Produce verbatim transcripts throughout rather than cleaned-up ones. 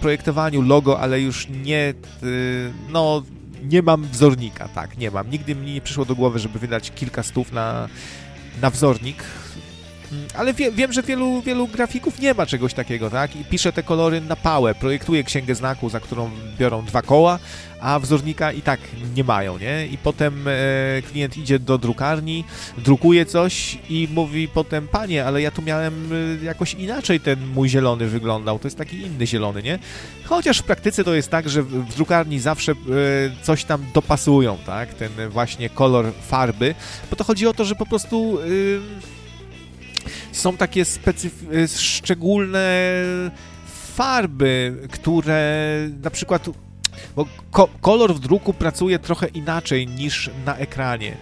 projektowaniu logo, ale już nie, no, nie mam wzornika, tak, nie mam. Nigdy mi nie przyszło do głowy, żeby wydać kilka stów na, na wzornik, ale wie, wiem, że wielu, wielu grafików nie ma czegoś takiego, tak, i pisze te kolory na pałę, projektuje księgę znaku, za którą biorą dwa koła, a wzornika i tak nie mają, nie? I potem e, klient idzie do drukarni, drukuje coś i mówi potem, panie, ale ja tu miałem e, jakoś inaczej ten mój zielony wyglądał, to jest taki inny zielony, nie? Chociaż w praktyce to jest tak, że w, w drukarni zawsze e, coś tam dopasują, tak? Ten właśnie kolor farby, bo to chodzi o to, że po prostu e, są takie specyf- szczególne farby, które na przykład... Bo ko- kolor w druku pracuje trochę inaczej niż na ekranie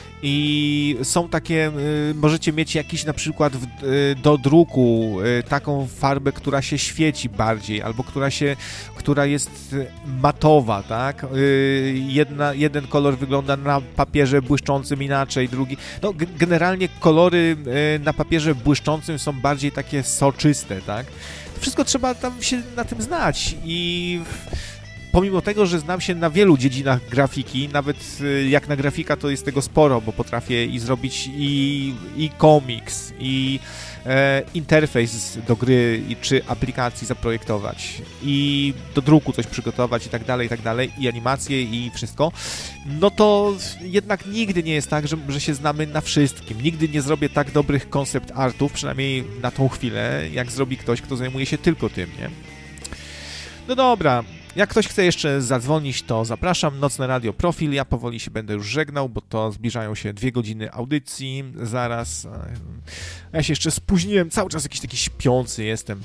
i są takie, y, możecie mieć jakiś na przykład w, y, do druku y, taką farbę, która się świeci bardziej, albo która się, która jest matowa, tak? Y, jedna, jeden kolor wygląda na papierze błyszczącym inaczej, drugi... No, g- generalnie kolory y, na papierze błyszczącym są bardziej takie soczyste, tak? To wszystko trzeba tam się na tym znać i... Pomimo tego, że znam się na wielu dziedzinach grafiki, nawet jak na grafika to jest tego sporo, bo potrafię i zrobić i, i komiks, i e, interfejs do gry, i, czy aplikacji zaprojektować, i do druku coś przygotować i tak dalej, i tak dalej, i animacje, i wszystko, no to jednak nigdy nie jest tak, że, że się znamy na wszystkim. Nigdy nie zrobię tak dobrych koncept artów, przynajmniej na tą chwilę, jak zrobi ktoś, kto zajmuje się tylko tym, nie? No dobra. Jak ktoś chce jeszcze zadzwonić, to zapraszam. Nocne Radio Profil. Ja powoli się będę już żegnał, bo to zbliżają się dwie godziny audycji. Zaraz. Ja się jeszcze spóźniłem. Cały czas jakiś taki śpiący jestem.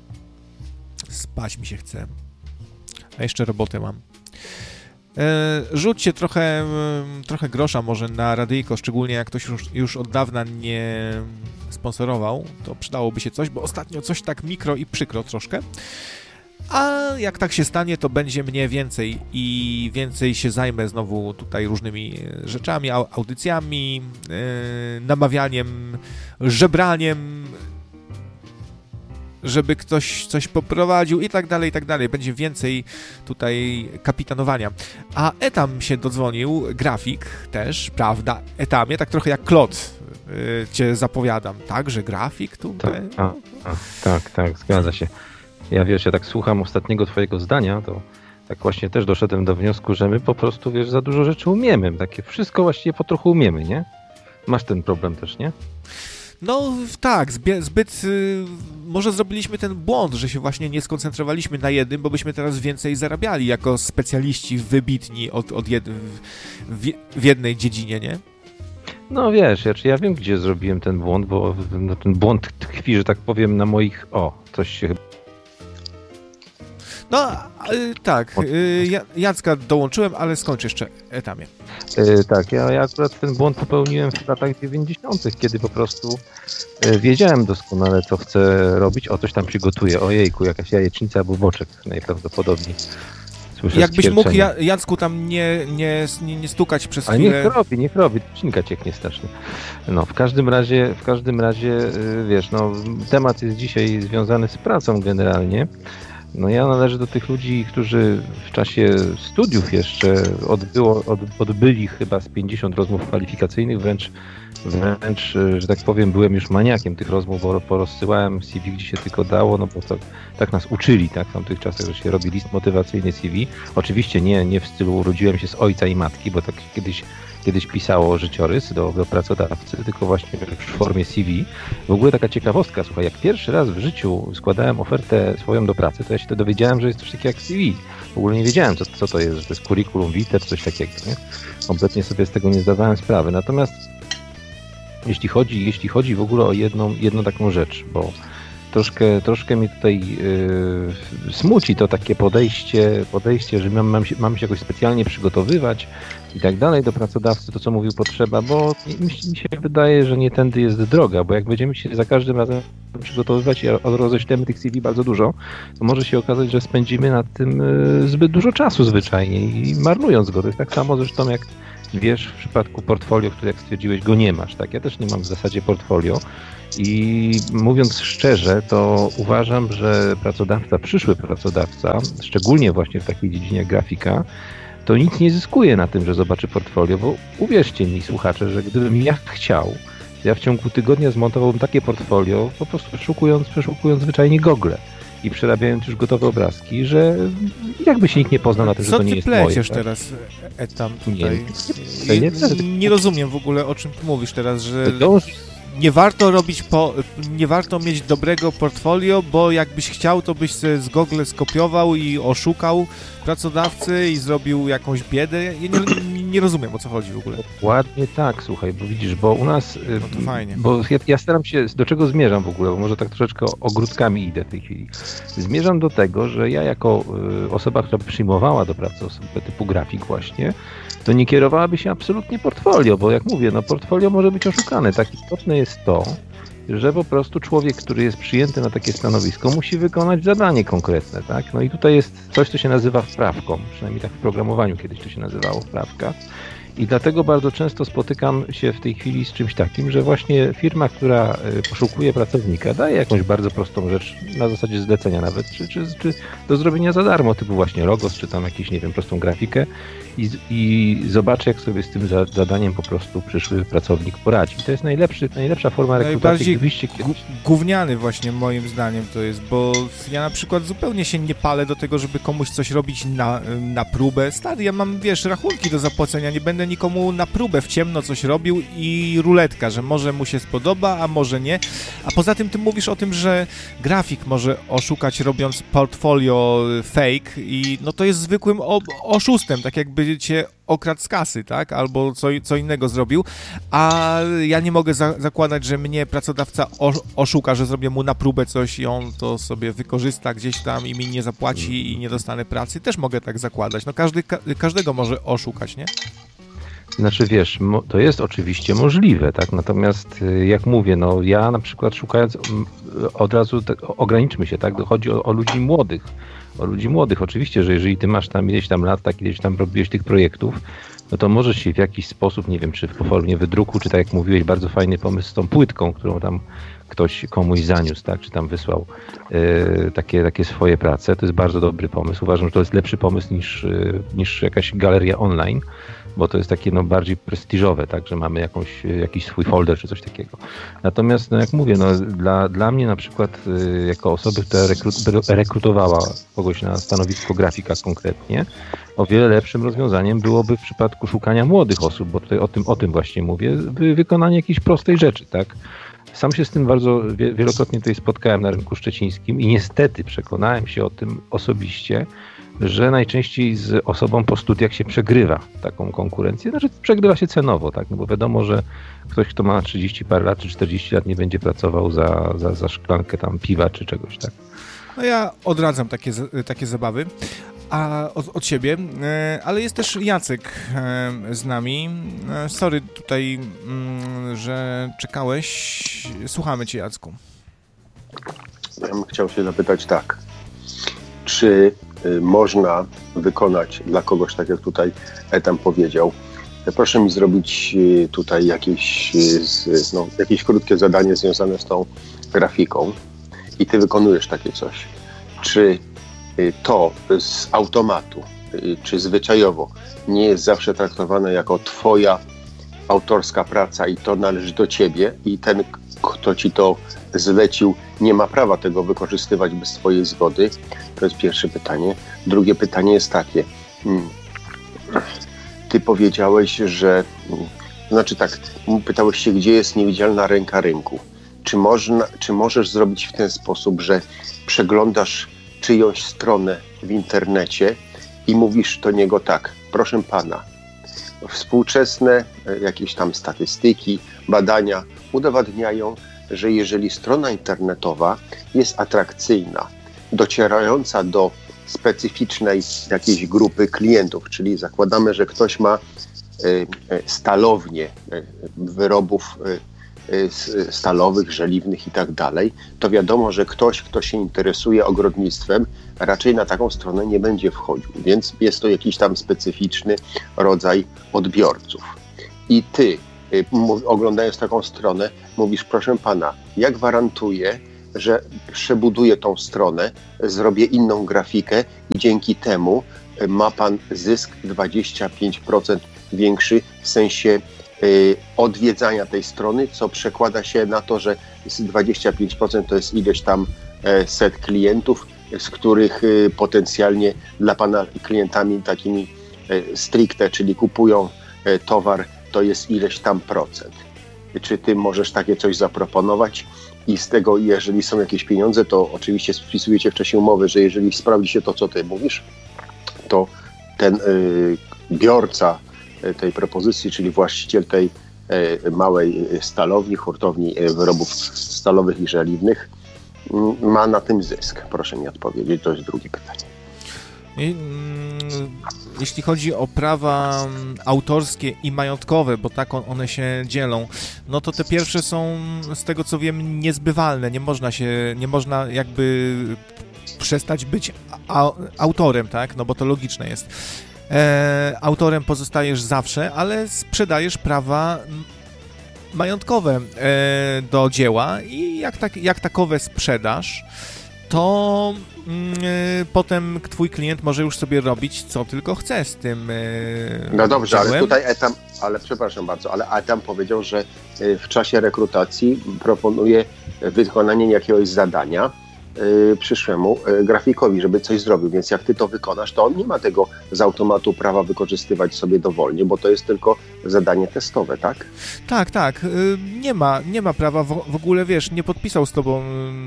Spać mi się chce. A jeszcze robotę mam. Rzućcie trochę, trochę grosza może na radyjko, szczególnie jak ktoś już, już od dawna nie sponsorował. To przydałoby się coś, bo ostatnio coś tak mikro i przykro troszkę. A jak tak się stanie, to będzie mnie więcej i więcej się zajmę znowu tutaj różnymi rzeczami, audycjami, yy, namawianiem, żebraniem, żeby ktoś coś poprowadził i tak dalej, i tak dalej. Będzie więcej tutaj kapitanowania. A Etam się dodzwonił, grafik też, prawda? Etamie, tak trochę jak Klot yy, cię zapowiadam, tak? Że grafik tutaj? Tak, a, a, tak, tak, zgadza się. Ja wiesz, ja tak słucham ostatniego twojego zdania, to tak właśnie też doszedłem do wniosku, że my po prostu, wiesz, za dużo rzeczy umiemy. Takie wszystko właściwie po trochu umiemy, nie? Masz ten problem też, nie? No tak, zbyt, zbyt y, może zrobiliśmy ten błąd, że się właśnie nie skoncentrowaliśmy na jednym, bo byśmy teraz więcej zarabiali jako specjaliści wybitni od, od jed, w, w jednej dziedzinie, nie? No wiesz, ja, ja wiem, gdzie zrobiłem ten błąd, bo no, ten błąd tkwi, że tak powiem, na moich... O, coś się chyba... No, y, tak, y, Jacka dołączyłem, ale skończ jeszcze Etamie. Y, tak, ja, ja akurat ten błąd popełniłem w latach dziewięćdziesiątych, kiedy po prostu y, wiedziałem doskonale, co chcę robić. O, coś tam przygotuję. Ojejku, jakaś jajecznica albo boczek najprawdopodobniej. Słyszę Jakbyś mógł, ja, Jacku, tam nie, nie, nie, nie stukać przez Ale chwilę. niech robi, niech robi. Cinka cieknie strasznie. No, w każdym razie, w każdym razie, y, wiesz, no, temat jest dzisiaj związany z pracą generalnie. No ja należę do tych ludzi, którzy w czasie studiów jeszcze odbyło, od, odbyli chyba z pięćdziesiąt rozmów kwalifikacyjnych, wręcz, wręcz, że tak powiem, byłem już maniakiem tych rozmów, bo porozsyłałem C V, gdzie się tylko dało, no bo to, tak nas uczyli, tak, w tamtych czasach, że się robi list motywacyjny C V. Oczywiście nie, nie w stylu urodziłem się z ojca i matki, bo tak kiedyś kiedyś pisało życiorys do, do pracodawcy, tylko właśnie w formie C V. W ogóle taka ciekawostka, słuchaj, jak pierwszy raz w życiu składałem ofertę swoją do pracy, to ja się to dowiedziałem, że jest coś takiego jak C V. W ogóle nie wiedziałem, co, co to jest, że to jest curriculum vitae, coś takiego, nie? Kompletnie sobie z tego nie zdawałem sprawy. Natomiast jeśli chodzi, jeśli chodzi w ogóle o jedną, jedną taką rzecz, bo troszkę, troszkę mi tutaj yy, smuci to takie podejście, podejście, że mam, mam, się, mam się jakoś specjalnie przygotowywać i tak dalej do pracodawcy, to co mówił potrzeba, bo mi, mi się wydaje, że nie tędy jest droga, bo jak będziemy się za każdym razem przygotowywać i roześlemy tych C V bardzo dużo, to może się okazać, że spędzimy nad tym yy, zbyt dużo czasu zwyczajnie i marnując go. To jest tak samo zresztą jak wiesz w przypadku portfolio, które jak stwierdziłeś, go nie masz, tak? Ja też nie mam w zasadzie portfolio i mówiąc szczerze, to uważam, że pracodawca, przyszły pracodawca, szczególnie właśnie w takiej dziedzinie jak grafika, to nic nie zyskuje na tym, że zobaczy portfolio, bo uwierzcie mi, słuchacze, że gdybym ja chciał, to ja w ciągu tygodnia zmontowałbym takie portfolio, po prostu przeszukując, przeszukując zwyczajnie Google i przerabiając już gotowe obrazki, że jakby się nikt nie poznał na tym, Co że to nie jest moje. Co ty pleciesz tak? teraz, Etam, tutaj? Nie, nie, nie, nie, nie rozumiem w ogóle, o czym ty mówisz teraz, że to... nie warto robić, po, nie warto mieć dobrego portfolio, bo jakbyś chciał, to byś sobie z Google skopiował i oszukał pracodawcy i zrobił jakąś biedę. Ja nie, nie rozumiem, o co chodzi w ogóle. Ładnie tak, słuchaj, bo widzisz, bo u nas... No to fajnie. Bo ja, ja staram się, do czego zmierzam w ogóle, bo może tak troszeczkę ogródkami idę w tej chwili. Zmierzam do tego, że ja jako y, osoba, która przyjmowała do pracy osobę typu grafik właśnie, to nie kierowałaby się absolutnie portfolio, bo jak mówię, no portfolio może być oszukane. Tak istotne jest to, że po prostu człowiek, który jest przyjęty na takie stanowisko, musi wykonać zadanie konkretne, tak? No i tutaj jest coś, co się nazywa wprawką, przynajmniej tak w programowaniu kiedyś to się nazywało wprawka. I dlatego bardzo często spotykam się w tej chwili z czymś takim, że właśnie firma, która poszukuje pracownika, daje jakąś bardzo prostą rzecz, na zasadzie zlecenia nawet, czy, czy, czy do zrobienia za darmo, typu właśnie logos, czy tam jakieś, nie wiem, prostą grafikę i, i zobaczy, jak sobie z tym za, zadaniem po prostu przyszły pracownik poradzi. I to jest najlepszy, najlepsza forma rekrutacji. Najbardziej gówniany właśnie moim zdaniem to jest, bo ja na przykład zupełnie się nie palę do tego, żeby komuś coś robić na, na próbę. Stary, ja mam, wiesz, rachunki do zapłacenia, nie będę nikomu na próbę w ciemno coś robił i ruletka, że może mu się spodoba, a może nie. A poza tym ty mówisz o tym, że grafik może oszukać robiąc portfolio fake i no to jest zwykłym o- oszustem, tak jakby cię okradł z kasy, tak? Albo co, co innego zrobił, a ja nie mogę za- zakładać, że mnie pracodawca o- oszuka, że zrobię mu na próbę coś i on to sobie wykorzysta gdzieś tam i mi nie zapłaci i nie dostanę pracy. Też mogę tak zakładać. No każdy, ka- każdego może oszukać, nie? Znaczy wiesz, mo- to jest oczywiście możliwe, tak? Natomiast jak mówię, no ja na przykład szukając od razu, tak, ograniczmy się, tak? Chodzi o, o ludzi młodych, o ludzi młodych. Oczywiście, że jeżeli ty masz tam ileś tam lat, tak ileś tam robiłeś tych projektów, no to możesz się w jakiś sposób, nie wiem, czy w formie wydruku, czy tak jak mówiłeś, bardzo fajny pomysł z tą płytką, którą tam ktoś komuś zaniósł, tak? Czy tam wysłał yy, takie, takie swoje prace. To jest bardzo dobry pomysł. Uważam, że to jest lepszy pomysł niż, yy, niż jakaś galeria online, bo to jest takie no, bardziej prestiżowe, tak, że mamy jakąś, jakiś swój folder czy coś takiego. Natomiast, no, jak mówię, no, dla, dla mnie na przykład y, jako osoby, która rekrut, rekrutowała kogoś na stanowisko grafika konkretnie, o wiele lepszym rozwiązaniem byłoby w przypadku szukania młodych osób, bo tutaj o tym, o tym właśnie mówię, wy, wykonanie jakiejś prostej rzeczy, tak. Sam się z tym bardzo wielokrotnie tutaj spotkałem na rynku szczecińskim i niestety przekonałem się o tym osobiście, że najczęściej z osobą po studiach się przegrywa taką konkurencję. Znaczy przegrywa się cenowo, tak? No bo wiadomo, że ktoś, kto ma trzydzieści parę lat czy czterdzieści lat nie będzie pracował za, za, za szklankę tam piwa czy czegoś, tak? No ja odradzam takie, takie zabawy a od, od siebie, ale jest też Jacek z nami. Sorry tutaj, że czekałeś. Słuchamy cię, Jacku. Ja bym chciał się zapytać tak. Czy można wykonać dla kogoś, tak jak tutaj Etam powiedział, proszę mi zrobić tutaj jakieś, no, jakieś krótkie zadanie związane z tą grafiką i ty wykonujesz takie coś. Czy to z automatu, czy zwyczajowo nie jest zawsze traktowane jako twoja autorska praca i to należy do ciebie i ten, kto ci to zlecił, nie ma prawa tego wykorzystywać bez twojej zgody? To jest pierwsze pytanie. Drugie pytanie jest takie. Ty powiedziałeś, że... Znaczy tak, pytałeś się, gdzie jest niewidzialna ręka rynku. Czy, można, czy możesz zrobić w ten sposób, że przeglądasz czyjąś stronę w internecie i mówisz do niego tak, proszę pana, współczesne jakieś tam statystyki, badania udowadniają, że jeżeli strona internetowa jest atrakcyjna, docierająca do specyficznej jakiejś grupy klientów, czyli zakładamy, że ktoś ma stalownię wyrobów stalowych, żeliwnych i tak dalej, to wiadomo, że ktoś, kto się interesuje ogrodnictwem, raczej na taką stronę nie będzie wchodził, więc jest to jakiś tam specyficzny rodzaj odbiorców. I ty, oglądając taką stronę, mówisz, proszę pana, ja gwarantuję, że przebuduję tą stronę, zrobię inną grafikę i dzięki temu ma pan zysk dwadzieścia pięć procent większy w sensie y, odwiedzania tej strony, co przekłada się na to, że dwadzieścia pięć procent to jest ileś tam e, set klientów, z których y, potencjalnie dla pana klientami takimi e, stricte, czyli kupują e, towar, to jest ileś tam procent. Czy ty możesz takie coś zaproponować? I z tego, jeżeli są jakieś pieniądze, to oczywiście spisujecie wcześniej umowy, że jeżeli sprawdzi się to, co ty mówisz, to ten y, biorca tej propozycji, czyli właściciel tej y, małej stalowni, hurtowni y, wyrobów stalowych i żeliwnych, y, ma na tym zysk. Proszę mi odpowiedzieć, to jest drugie pytanie. I, jeśli chodzi o prawa autorskie i majątkowe, bo tak one się dzielą, no to te pierwsze są, z tego co wiem, niezbywalne. Nie można się, nie można jakby przestać być a, autorem, tak? No bo to logiczne jest. E, autorem pozostajesz zawsze, ale sprzedajesz prawa majątkowe e, do dzieła i jak, tak, jak takowe sprzedasz, to y, potem twój klient może już sobie robić, co tylko chce z tym y, No dobrze, dziełem. ale tutaj Etam, ale przepraszam bardzo, ale Etam powiedział, że y, w czasie rekrutacji proponuje wykonanie jakiegoś zadania y, przyszłemu y, grafikowi, żeby coś zrobił, więc jak ty to wykonasz, to on nie ma tego z automatu prawa wykorzystywać sobie dowolnie, bo to jest tylko zadanie testowe, tak? Tak, tak. Y, nie ma, nie ma prawa w, w ogóle, wiesz, nie podpisał z tobą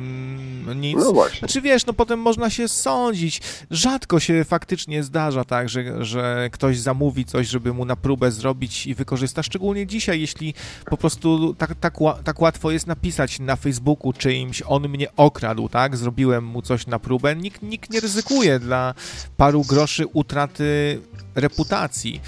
y, nic. No właśnie. Znaczy, wiesz, no potem można się sądzić. Rzadko się faktycznie zdarza tak, że, że ktoś zamówi coś, żeby mu na próbę zrobić i wykorzysta. Szczególnie dzisiaj, jeśli po prostu tak, tak, tak łatwo jest napisać na Facebooku czyimś, on mnie okradł, tak? Zrobiłem mu coś na próbę. Nikt, nikt nie ryzykuje dla paru groszy utraty reputacji.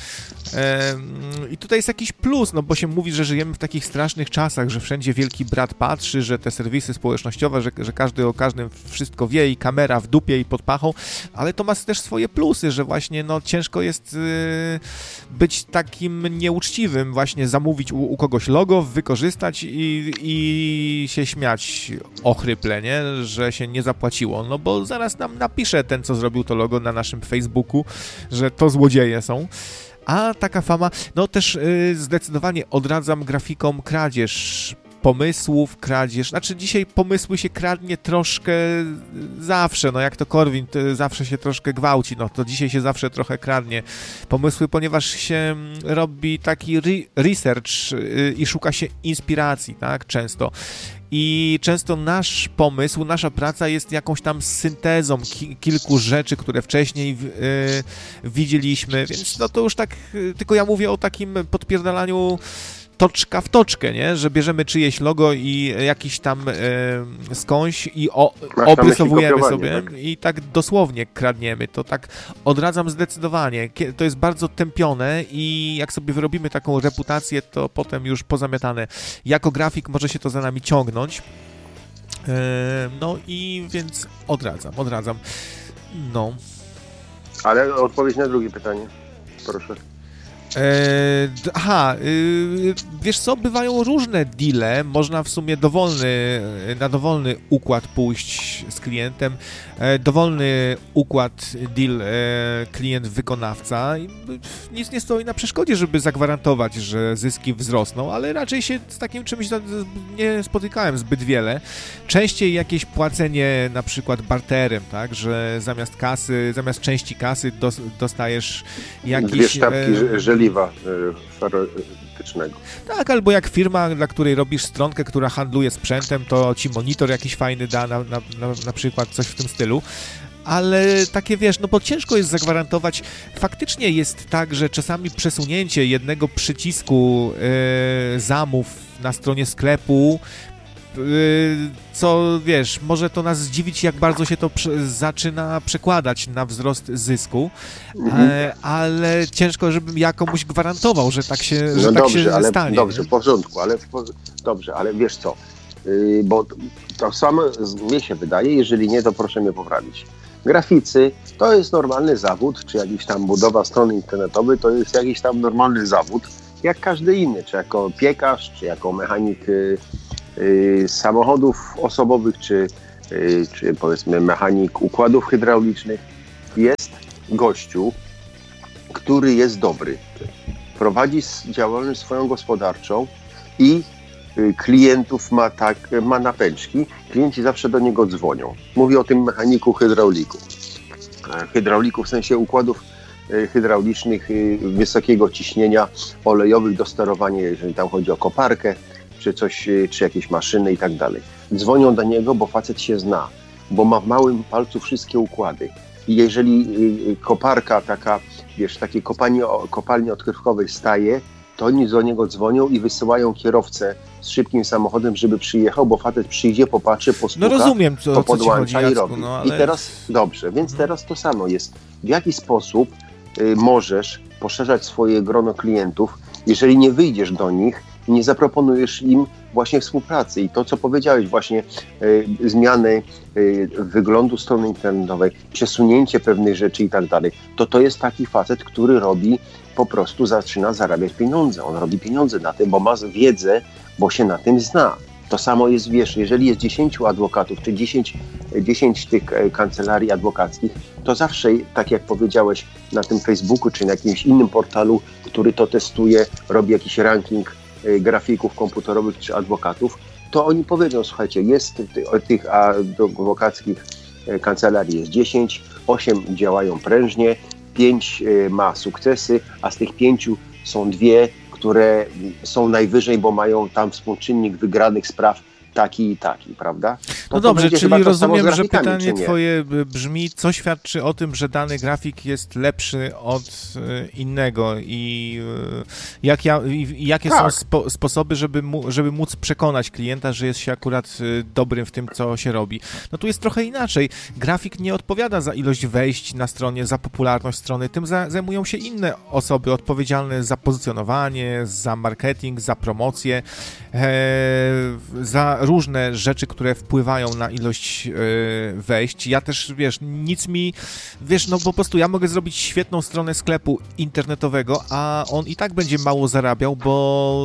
I tutaj jest jakiś plus, no bo się mówi, że żyjemy w takich strasznych czasach, że wszędzie wielki brat patrzy, że te serwisy społecznościowe, że, że każdy o każdym wszystko wie i kamera w dupie i pod pachą, ale to ma też swoje plusy, że właśnie no ciężko jest yy, być takim nieuczciwym, właśnie zamówić u, u kogoś logo, wykorzystać i, i się śmiać ochryple, nie? Że się nie zapłaciło, no bo zaraz nam napisze ten, co zrobił to logo na naszym Facebooku, że to złodzieje są. A taka fama, no też yy, zdecydowanie odradzam grafikom kradzież pomysłów, kradzież, znaczy dzisiaj pomysły się kradnie troszkę zawsze, no jak to Korwin to zawsze się troszkę gwałci, no to dzisiaj się zawsze trochę kradnie pomysły, ponieważ się robi taki re- research yy, i szuka się inspiracji, tak, często. I często nasz pomysł, nasza praca jest jakąś tam syntezą ki- kilku rzeczy, które wcześniej w, yy, widzieliśmy, więc no to już tak, yy, tylko ja mówię o takim podpierdalaniu toczka w toczkę, nie? Że bierzemy czyjeś logo i jakiś tam yy, skądś i o, obrysowujemy sobie tak? I tak dosłownie kradniemy. To tak odradzam zdecydowanie. To jest bardzo tępione i jak sobie wyrobimy taką reputację, to potem już pozamiatane. Jako grafik może się to za nami ciągnąć. Yy, no i więc odradzam, odradzam. No. Ale odpowiedź na drugie pytanie, proszę. Eee, aha, yy, wiesz co, bywają różne deale, można w sumie dowolny, na dowolny układ pójść z klientem, e, dowolny układ deal e, klient-wykonawca, nic nie stoi na przeszkodzie, żeby zagwarantować, że zyski wzrosną, ale raczej się z takim czymś nie spotykałem zbyt wiele. Częściej jakieś płacenie na przykład barterem, tak, że zamiast kasy, zamiast części kasy dos, dostajesz jakieś... Dwie sztabki e, żeliwa farmaceutycznego. Tak, albo jak firma, dla której robisz stronkę, która handluje sprzętem, to ci monitor jakiś fajny da, na, na, na, na przykład coś w tym stylu. Ale takie, wiesz, no bo ciężko jest zagwarantować. Faktycznie jest tak, że czasami przesunięcie jednego przycisku yy, zamów na stronie sklepu co wiesz, może to nas zdziwić, jak bardzo się to prze- zaczyna przekładać na wzrost zysku, mhm. ale ciężko, żebym ja komuś gwarantował, że tak się, no że dobrze, tak się ale, stanie. Dobrze, w porządku, ale w, dobrze, ale wiesz co, yy, bo to samo mnie się wydaje, jeżeli nie, to proszę mnie poprawić. Graficy to jest normalny zawód, czy jakiś tam budowa strony internetowej, to jest jakiś tam normalny zawód, jak każdy inny, czy jako piekarz, czy jako mechanik y, y, samochodów osobowych, czy, y, czy powiedzmy mechanik układów hydraulicznych. Jest gościu, który jest dobry, prowadzi działalność swoją gospodarczą i y, klientów ma, tak, ma na pęczki, klienci zawsze do niego dzwonią. Mówię o tym mechaniku hydrauliku. Hydrauliku w sensie układów hydraulicznych wysokiego ciśnienia, olejowych do sterowania, jeżeli tam chodzi o koparkę, czy coś, czy jakieś maszyny i tak dalej. Dzwonią do niego, bo facet się zna, bo ma w małym palcu wszystkie układy. I jeżeli koparka taka, wiesz, takiej kopalni, kopalni odkrywkowej staje, to oni do niego dzwonią i wysyłają kierowcę z szybkim samochodem, żeby przyjechał, bo facet przyjdzie, popatrzy, posłucha, no rozumiem, co, to podłącza chodzi, i robi. no, ale... I teraz, dobrze, więc hmm. teraz to samo jest. W jaki sposób y, możesz poszerzać swoje grono klientów, jeżeli nie wyjdziesz do nich i nie zaproponujesz im właśnie współpracy. I to, co powiedziałeś, właśnie y, zmiany y, wyglądu strony internetowej, przesunięcie pewnych rzeczy i tak dalej, to to jest taki facet, który robi, po prostu zaczyna zarabiać pieniądze. On robi pieniądze na tym, bo ma wiedzę, bo się na tym zna. To samo jest, wiesz, jeżeli jest dziesięciu adwokatów, czy dziesięć, dziesięć tych kancelarii adwokackich, to zawsze, tak jak powiedziałeś, na tym Facebooku, czy na jakimś innym portalu, który to testuje, robi jakiś ranking grafików komputerowych, czy adwokatów, to oni powiedzą, słuchajcie, jest tych adwokackich kancelarii jest dziesięć, osiem działają prężnie, pięć ma sukcesy, a z tych pięciu są dwie, które są najwyżej, bo mają tam współczynnik wygranych spraw taki i taki, prawda? To no dobrze, czyli rozumiem, że pytanie twoje brzmi, co świadczy o tym, że dany grafik jest lepszy od innego i, jak ja, i jakie tak. są spo, sposoby, żeby, mu, żeby móc przekonać klienta, że jest się akurat dobrym w tym, co się robi. No tu jest trochę inaczej. Grafik nie odpowiada za ilość wejść na stronie, za popularność strony. Tym za, zajmują się inne osoby odpowiedzialne za pozycjonowanie, za marketing, za promocję, e, za różne rzeczy, które wpływają na ilość yy, wejść. Ja też, wiesz, nic mi, wiesz, no po prostu ja mogę zrobić świetną stronę sklepu internetowego, a on i tak będzie mało zarabiał, bo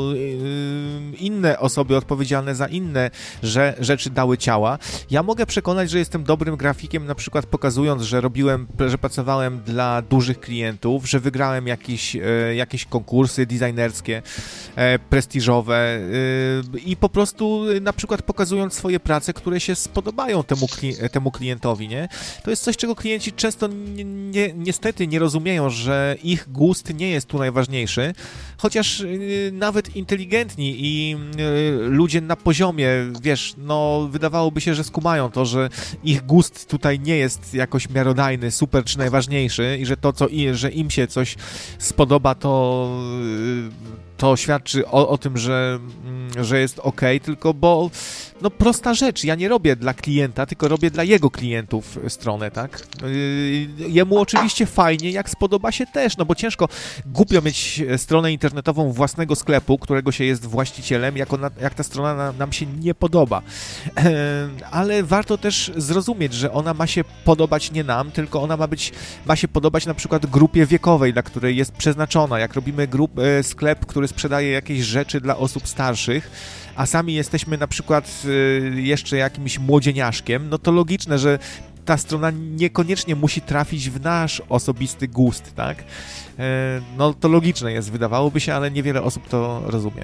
yy, inne osoby odpowiedzialne za inne że, rzeczy dały ciała. Ja mogę przekonać, że jestem dobrym grafikiem, na przykład pokazując, że robiłem, że pracowałem dla dużych klientów, że wygrałem jakieś, yy, jakieś konkursy designerskie, yy, prestiżowe yy, i po prostu na przykład pokazując swoje prace, które się spodobają temu, temu klientowi, nie? To jest coś, czego klienci często ni- ni- niestety nie rozumieją, że ich gust nie jest tu najważniejszy, chociaż yy, nawet inteligentni i yy, ludzie na poziomie, wiesz, no wydawałoby się, że skumają to, że ich gust tutaj nie jest jakoś miarodajny, super czy najważniejszy i że to, co i, że im się coś spodoba, to yy, to świadczy o, o tym, że, że jest okej, tylko bo no prosta rzecz, ja nie robię dla klienta, tylko robię dla jego klientów stronę, tak? Yy, jemu oczywiście fajnie, jak spodoba się też, no bo ciężko, głupio mieć stronę internetową własnego sklepu, którego się jest właścicielem, jak, ona, jak ta strona na, nam się nie podoba. Yy, ale warto też zrozumieć, że ona ma się podobać nie nam, tylko ona ma być, ma się podobać na przykład grupie wiekowej, dla której jest przeznaczona. Jak robimy grup, yy, sklep, który sprzedaje jakieś rzeczy dla osób starszych, a sami jesteśmy na przykład y, jeszcze jakimś młodzieniaszkiem, no to logiczne, że ta strona niekoniecznie musi trafić w nasz osobisty gust, tak? Y, no to logiczne jest, wydawałoby się, ale niewiele osób to rozumie.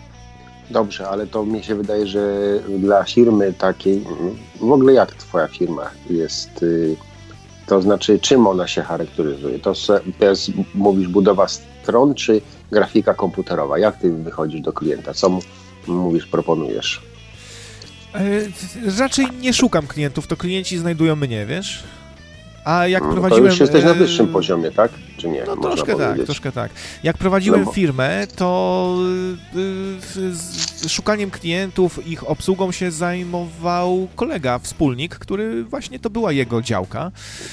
Dobrze, ale to mi się wydaje, że dla firmy takiej, w ogóle jak twoja firma jest, y, to znaczy czym ona się charakteryzuje? To, to jest, mówisz, budowa stron, czy grafika komputerowa? Jak ty wychodzisz do klienta? Co mu mówisz, proponujesz? Raczej nie szukam klientów, to klienci znajdują mnie, wiesz? A jak no, prowadziłem... To już jesteś na wyższym poziomie, tak? Czy nie? No Można troszkę powiedzieć. tak, troszkę tak. Jak prowadziłem no bo... firmę, to y, z szukaniem klientów, ich obsługą się zajmował kolega, wspólnik, który właśnie to była jego działka.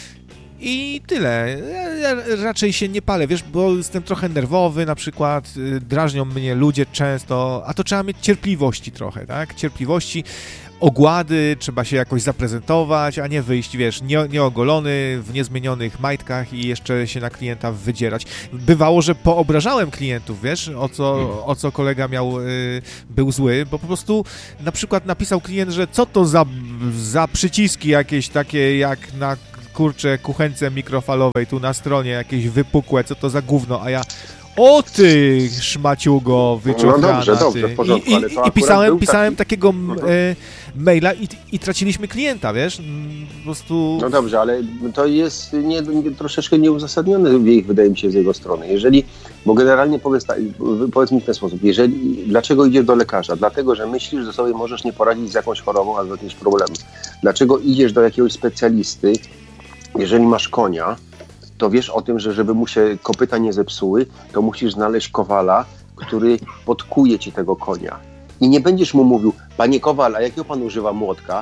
I tyle. Ja raczej się nie palę, wiesz, bo jestem trochę nerwowy, na przykład drażnią mnie ludzie często, a to trzeba mieć cierpliwości trochę, tak? Cierpliwości, ogłady, trzeba się jakoś zaprezentować, a nie wyjść, wiesz, nie, nieogolony, w niezmienionych majtkach i jeszcze się na klienta wydzierać. Bywało, że poobrażałem klientów, wiesz, o co, o co kolega miał, y, był zły, bo po prostu na przykład napisał klient, że co to za, za przyciski jakieś takie jak na kurczę kuchence mikrofalowej tu na stronie, jakieś wypukłe, co to za gówno, a ja o ty szmaciugo wyczochrana, no dobrze, dobrze, w porządku, I, ale to i, i pisałem, pisałem taki... takiego e, maila i, i traciliśmy klienta, wiesz, po prostu... No dobrze, ale to jest nie, nie, troszeczkę nieuzasadnione, wydaje mi się, z jego strony. Jeżeli, bo generalnie powiedz, powiedz mi w ten sposób, jeżeli, dlaczego idziesz do lekarza? Dlatego, że myślisz, że sobie możesz nie poradzić z jakąś chorobą albo jakimś problemem. Dlaczego idziesz do jakiegoś specjalisty, jeżeli masz konia, to wiesz o tym, że żeby mu się kopyta nie zepsuły, to musisz znaleźć kowala, który podkuje ci tego konia. I nie będziesz mu mówił, panie kowal, a jakiego pan używa młotka?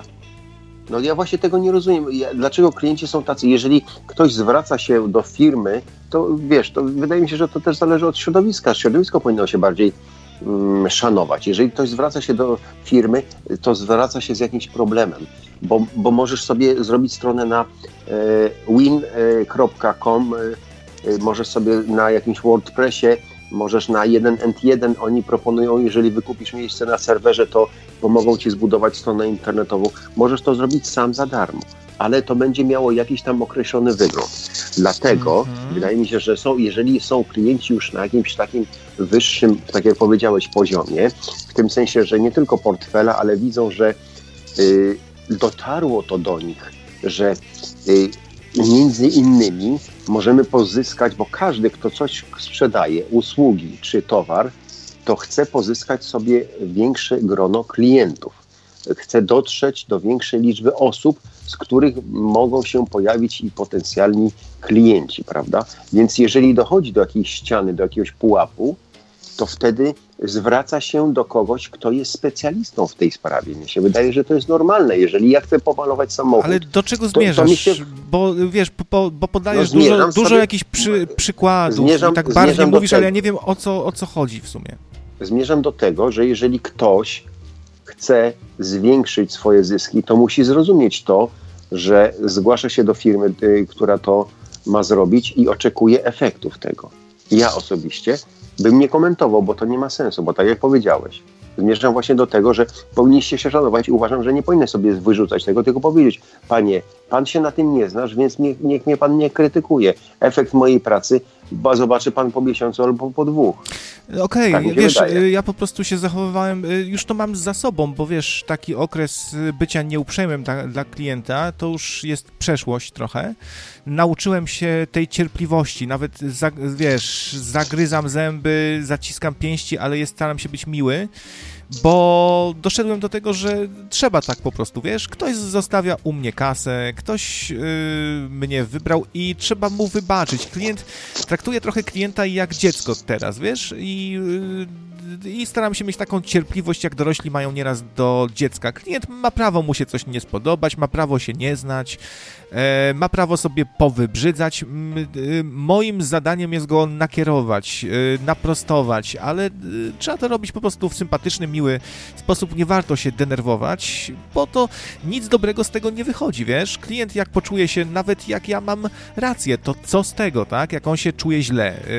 No ja właśnie tego nie rozumiem. Ja, dlaczego klienci są tacy? Jeżeli ktoś zwraca się do firmy, to wiesz, to wydaje mi się, że to też zależy od środowiska. Środowisko powinno się bardziej mm, szanować. Jeżeli ktoś zwraca się do firmy, to zwraca się z jakimś problemem. Bo, bo możesz sobie zrobić stronę na e, win kropka com, e, możesz sobie na jakimś WordPressie, możesz na jeden and jeden, oni proponują, jeżeli wykupisz miejsce na serwerze, to pomogą ci zbudować stronę internetową. Możesz to zrobić sam za darmo, ale to będzie miało jakiś tam określony wygląd. Dlatego mm-hmm. wydaje mi się, że są, jeżeli są klienci już na jakimś takim wyższym, tak jak powiedziałeś, poziomie, w tym sensie, że nie tylko portfela, ale widzą, że y, dotarło to do nich, że y, między innymi możemy pozyskać, bo każdy, kto coś sprzedaje, usługi czy towar, to chce pozyskać sobie większe grono klientów. Chce dotrzeć do większej liczby osób, z których mogą się pojawić i potencjalni klienci, prawda? Więc jeżeli dochodzi do jakiejś ściany, do jakiegoś pułapu, to wtedy zwraca się do kogoś, kto jest specjalistą w tej sprawie. Mi się wydaje, że to jest normalne. Jeżeli ja chcę pomalować samochód... Ale do czego zmierzasz? To, to się... Bo wiesz, po, bo podajesz no, dużo, dużo sobie... jakichś przy, przykładów zmierzam, i tak bardziej mówisz, ale ja nie wiem, o co, o co chodzi w sumie. Zmierzam do tego, że jeżeli ktoś chce zwiększyć swoje zyski, to musi zrozumieć to, że zgłasza się do firmy, y, która to ma zrobić i oczekuje efektów tego. Ja osobiście bym nie komentował, bo to nie ma sensu, bo tak jak powiedziałeś, zmierzam właśnie do tego, że powinniście się szanować i uważam, że nie powinny sobie wyrzucać tego, tylko powiedzieć, panie, pan się na tym nie znasz, więc niech, niech mnie pan nie krytykuje. Efekt mojej pracy bo zobaczy pan po miesiącu albo po dwóch. Okej, okay, tak wiesz, wydaje. Ja po prostu się zachowywałem, już to mam za sobą, bo wiesz, taki okres bycia nieuprzejmym dla, dla klienta, to już jest przeszłość trochę. Nauczyłem się tej cierpliwości, nawet, za, wiesz, zagryzam zęby, zaciskam pięści, ale jest, staram się być miły, bo doszedłem do tego, że trzeba tak po prostu, wiesz, ktoś zostawia u mnie kasę, ktoś yy, mnie wybrał i trzeba mu wybaczyć. Klient, traktuję trochę klienta jak dziecko teraz, wiesz, i, yy, i staram się mieć taką cierpliwość, jak dorośli mają nieraz do dziecka. Klient ma prawo mu się coś nie spodobać, ma prawo się nie znać, e, ma prawo sobie powybrzydzać. Moim zadaniem jest go nakierować, e, naprostować, ale e, trzeba to robić po prostu w sympatyczny, miły sposób. Nie warto się denerwować, bo to nic dobrego z tego nie wychodzi, wiesz? Klient jak poczuje się, nawet jak ja mam rację, to co z tego, tak? Jak on się czuje źle e,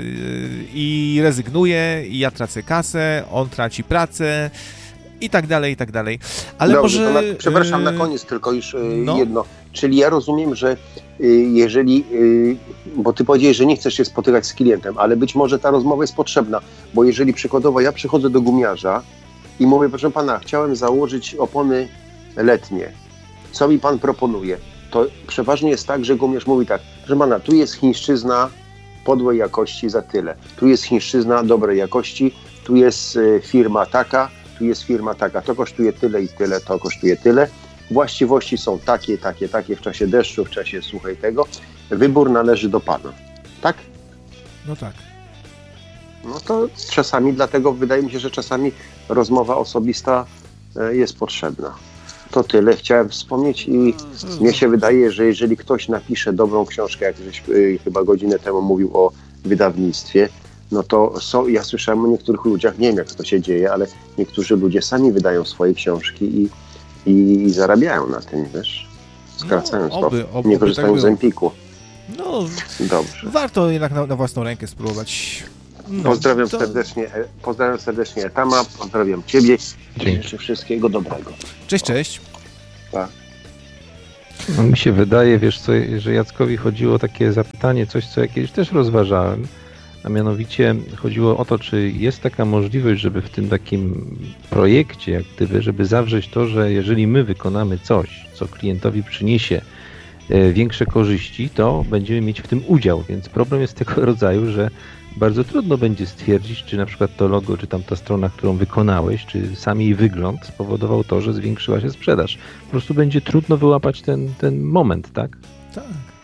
i rezygnuje, i ja tracę kasę, on traci pracę i tak dalej, i tak dalej. Ale Dobrze, może... to na, przepraszam, na koniec tylko już no. jedno. Czyli ja rozumiem, że jeżeli, bo ty powiedziałeś, że nie chcesz się spotykać z klientem, ale być może ta rozmowa jest potrzebna, bo jeżeli przykładowo ja przychodzę do gumiarza i mówię, proszę pana, chciałem założyć opony letnie, co mi pan proponuje? To przeważnie jest tak, że gumiarz mówi tak, proszę pana, tu jest chińszczyzna podłej jakości za tyle, tu jest chińszczyzna dobrej jakości, tu jest firma taka, tu jest firma taka, to kosztuje tyle i tyle, to kosztuje tyle. właściwości są takie, takie, takie w czasie deszczu, w czasie, słuchaj tego, wybór należy do Pana, tak? No tak. No to czasami, dlatego wydaje mi się, że czasami rozmowa osobista jest potrzebna. To tyle chciałem wspomnieć i mnie się wydaje, że jeżeli ktoś napisze dobrą książkę, jak żeś chyba godzinę temu mówił o wydawnictwie, no to są, ja słyszałem o niektórych ludziach, nie wiem jak to się dzieje, ale niektórzy ludzie sami wydają swoje książki i, i, i zarabiają na tym, wiesz, skracając no, oby, to, oby, nie korzystają tak z Empiku. No, dobrze. Warto jednak na, na własną rękę spróbować. No, pozdrawiam to... serdecznie, pozdrawiam serdecznie Etama, pozdrawiam Ciebie i życzę wszystkiego dobrego. Cześć, cześć. Tak. No, mi się wydaje, wiesz co, że Jackowi chodziło o takie zapytanie, coś co ja kiedyś też rozważałem, a mianowicie chodziło o to, czy jest taka możliwość, żeby w tym takim projekcie, jak gdyby, żeby zawrzeć to, że jeżeli my wykonamy coś, co klientowi przyniesie większe korzyści, to będziemy mieć w tym udział, więc problem jest tego rodzaju, że bardzo trudno będzie stwierdzić, czy na przykład to logo, czy tam ta strona, którą wykonałeś, czy sam jej wygląd spowodował to, że zwiększyła się sprzedaż. Po prostu będzie trudno wyłapać ten, ten moment, tak? Tak.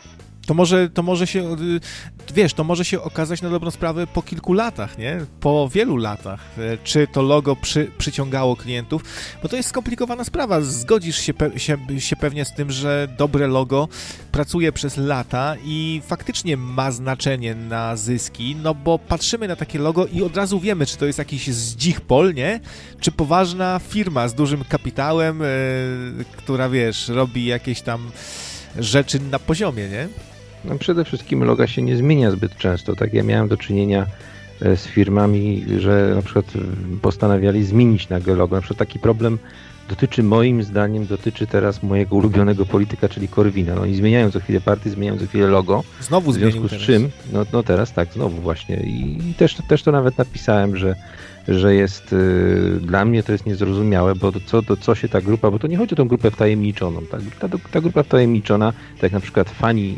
To może, to może się, wiesz, to może się okazać na dobrą sprawę po kilku latach, nie? Po wielu latach, czy to logo przy, przyciągało klientów, bo to jest skomplikowana sprawa. Zgodzisz się, pe, się, się pewnie z tym, że dobre logo pracuje przez lata i faktycznie ma znaczenie na zyski, no bo patrzymy na takie logo i od razu wiemy, czy to jest jakiś zdzichpol, nie? Czy poważna firma z dużym kapitałem, yy, która, wiesz, robi jakieś tam rzeczy na poziomie, nie? No przede wszystkim loga się nie zmienia zbyt często. Tak, ja miałem do czynienia z firmami, że na przykład postanawiali zmienić nagle logo. Na przykład taki problem dotyczy, moim zdaniem, dotyczy teraz mojego ulubionego polityka, czyli Korwina. No oni zmieniają co chwilę partię, zmieniają co chwilę logo. Znowu w związku z teraz. czym, no, no teraz tak, znowu właśnie. I, i też, też to nawet napisałem, że że jest, y, dla mnie to jest niezrozumiałe, bo co, to, co się ta grupa, bo to nie chodzi o tą grupę wtajemniczoną, ta, ta, ta grupa wtajemniczona, tak jak na przykład fani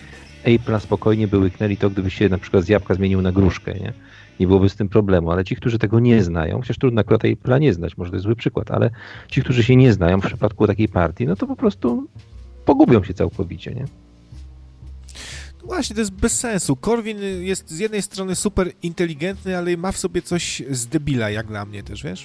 y, Apple'a spokojnie by łyknęli to, gdyby się na przykład z jabłka zmienił na gruszkę, nie? Nie byłoby z tym problemu, ale ci, którzy tego nie znają, chociaż trudno akurat Apple'a nie znać, może to jest zły przykład, ale ci, którzy się nie znają w przypadku takiej partii, no to po prostu pogubią się całkowicie, nie? Właśnie, to jest bez sensu. Korwin jest z jednej strony super inteligentny, ale ma w sobie coś z debila, jak dla mnie też, wiesz?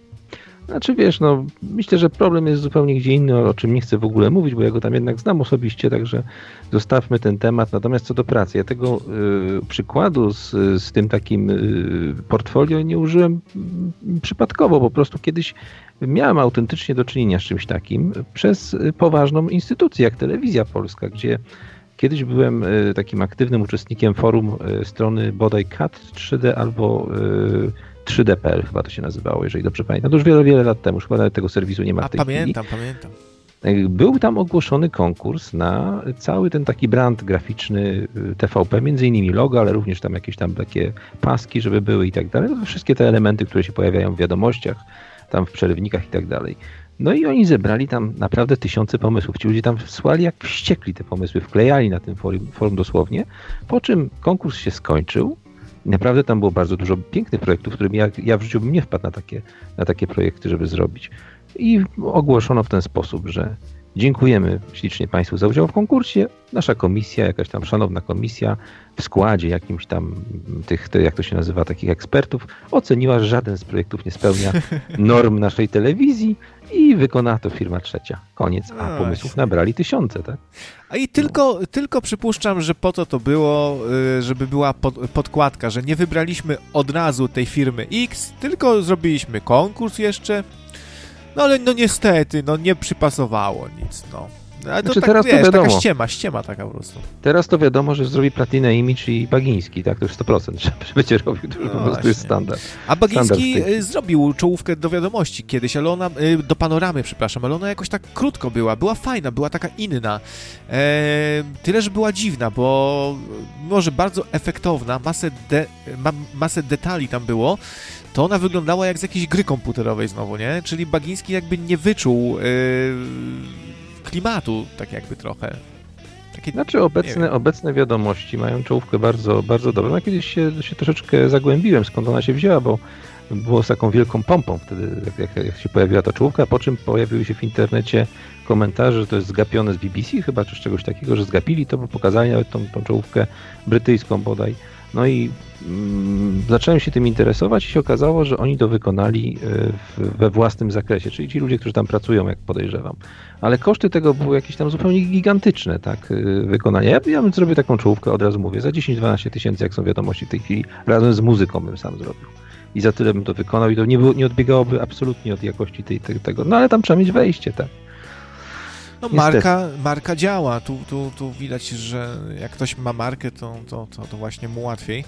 Znaczy wiesz, no myślę, że problem jest zupełnie gdzie inny, o czym nie chcę w ogóle mówić, bo ja go tam jednak znam osobiście, także zostawmy ten temat. Natomiast co do pracy, ja tego y, przykładu z, z tym takim y, portfolio nie użyłem y, przypadkowo, po prostu kiedyś miałem autentycznie do czynienia z czymś takim przez y, poważną instytucję, jak Telewizja Polska, gdzie kiedyś byłem y, takim aktywnym uczestnikiem forum y, strony bodaj K A T trzy D albo y, trzy D kropka P L chyba to się nazywało, jeżeli dobrze pamiętam. To już wiele, wiele lat temu, już chyba nawet tego serwisu nie ma w tej A, pamiętam, chwili. pamiętam. Był tam ogłoszony konkurs na cały ten taki brand graficzny T V P, między innymi logo, ale również tam jakieś tam takie paski, żeby były i tak dalej. No, wszystkie te elementy, które się pojawiają w wiadomościach, tam w przerywnikach i tak dalej. No i oni zebrali tam naprawdę tysiące pomysłów. Ci ludzie tam wsłali jak wściekli te pomysły, wklejali na tym forum, forum dosłownie, po czym konkurs się skończył. I naprawdę tam było bardzo dużo pięknych projektów, którymi ja, ja w życiu bym nie wpadł na takie, na takie projekty, żeby zrobić. I ogłoszono w ten sposób, że dziękujemy ślicznie Państwu za udział w konkursie. Nasza komisja, jakaś tam szanowna komisja w składzie jakimś tam tych, jak to się nazywa, takich ekspertów, oceniła, że żaden z projektów nie spełnia norm naszej telewizji i wykonała to firma trzecia. Koniec. A pomysłów nabrali tysiące, tak? A i tylko, no. tylko przypuszczam, że po to to było, żeby była pod, podkładka, że nie wybraliśmy od razu tej firmy X, tylko zrobiliśmy konkurs jeszcze. No ale no niestety, no nie przypasowało nic, no. Ale to znaczy, tak, teraz wiesz, to wiadomo. taka ściema, ściema taka po prostu. Teraz to wiadomo, że zrobi Platinę Image i Bagiński, tak? To już sto procent, że będzie robił, to już no po prostu jest standard. A Bagiński standard zrobił czołówkę do wiadomości kiedyś, ale ona, do panoramy, przepraszam, ale ona jakoś tak krótko była, była fajna, była taka inna. E, tyle, że była dziwna, bo może bardzo efektowna, masę, de, ma, masę detali tam było, to ona wyglądała jak z jakiejś gry komputerowej znowu, nie? Czyli Bagiński jakby nie wyczuł yy, klimatu, tak jakby trochę. Takie, znaczy obecne, obecne wiadomości mają czołówkę bardzo, bardzo dobrą. Ja kiedyś się, się troszeczkę zagłębiłem, skąd ona się wzięła, bo było z taką wielką pompą wtedy, jak, jak się pojawiła ta czołówka, po czym pojawiły się w internecie komentarze, że to jest zgapione z B B C chyba, czy z czegoś takiego, że zgapili to, bo pokazali nawet tą, tą czołówkę brytyjską bodaj. No i mm, zacząłem się tym interesować i się okazało, że oni to wykonali w, we własnym zakresie, czyli ci ludzie, którzy tam pracują, jak podejrzewam. Ale koszty tego były jakieś tam zupełnie gigantyczne, tak, wykonania. Ja, ja bym zrobił taką czołówkę, od razu mówię, za dziesięć dwanaście tysięcy, jak są wiadomości w tej chwili, razem z muzyką bym sam zrobił. I za tyle bym to wykonał i to nie, było, nie odbiegałoby absolutnie od jakości tej, tej, tego. No ale tam trzeba mieć wejście, tak. No marka, marka działa. Tu, tu, tu widać, że jak ktoś ma markę, to, to, to, to właśnie mu łatwiej.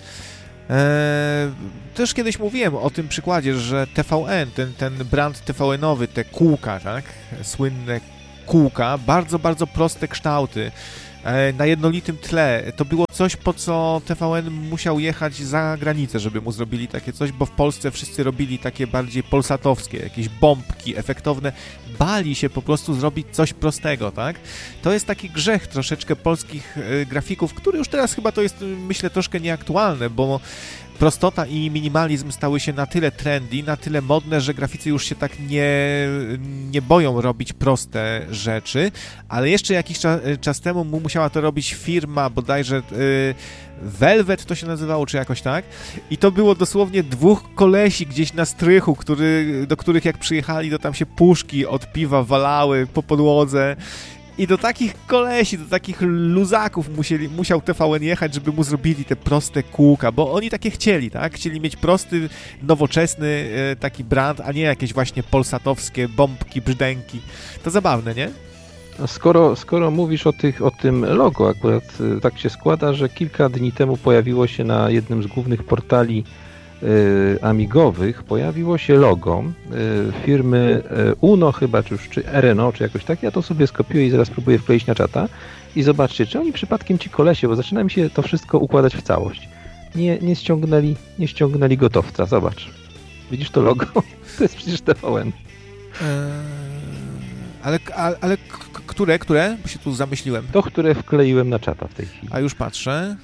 Eee, też kiedyś mówiłem o tym przykładzie, że T V N, ten, ten brand T V N-owy, te kółka, tak? Słynne kółka, bardzo, bardzo proste kształty, e, na jednolitym tle. To było coś, po co T V N musiał jechać za granicę, żeby mu zrobili takie coś, bo w Polsce wszyscy robili takie bardziej polsatowskie, jakieś bombki efektowne. Bali się po prostu zrobić coś prostego, tak? To jest taki grzech troszeczkę polskich y, grafików, który już teraz chyba to jest, myślę, troszkę nieaktualne, bo prostota i minimalizm stały się na tyle trendy, na tyle modne, że graficy już się tak nie, nie boją robić proste rzeczy, ale jeszcze jakiś czas, czas temu musiała to robić firma, bodajże y, Velvet to się nazywało, czy jakoś tak, i to było dosłownie dwóch kolesi gdzieś na strychu, który, do których jak przyjechali, to tam się puszki od piwa walały po podłodze. I do takich kolesi, do takich luzaków musieli, musiał T V N jechać, żeby mu zrobili te proste kółka, bo oni takie chcieli, tak? Chcieli mieć prosty, nowoczesny e, taki brand, a nie jakieś właśnie polsatowskie bombki, brzdęki. To zabawne, nie? Skoro, skoro mówisz o, tych, o tym logo, akurat tak się składa, że kilka dni temu pojawiło się na jednym z głównych portali y, amigowych, pojawiło się logo y, firmy y, Uno chyba, czy, czy R N O, czy jakoś tak. Ja to sobie skopiuję i zaraz próbuję wkleić na czata. I zobaczcie, czy oni przypadkiem ci kolesie, bo zaczyna mi się to wszystko układać w całość. Nie, nie, ściągnęli, nie ściągnęli gotowca, zobacz. Widzisz to logo? To jest przecież T V N. Eee... Ale, ale, ale k- które, które? Bo się tu zamyśliłem. To, które wkleiłem na czata w tej chwili. A już patrzę.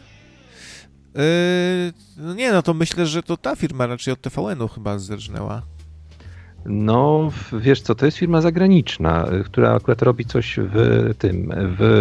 Yy, no nie, no to myślę, że to ta firma raczej od T V N-u chyba zerżnęła. No, wiesz co, to jest firma zagraniczna, która akurat robi coś w tym,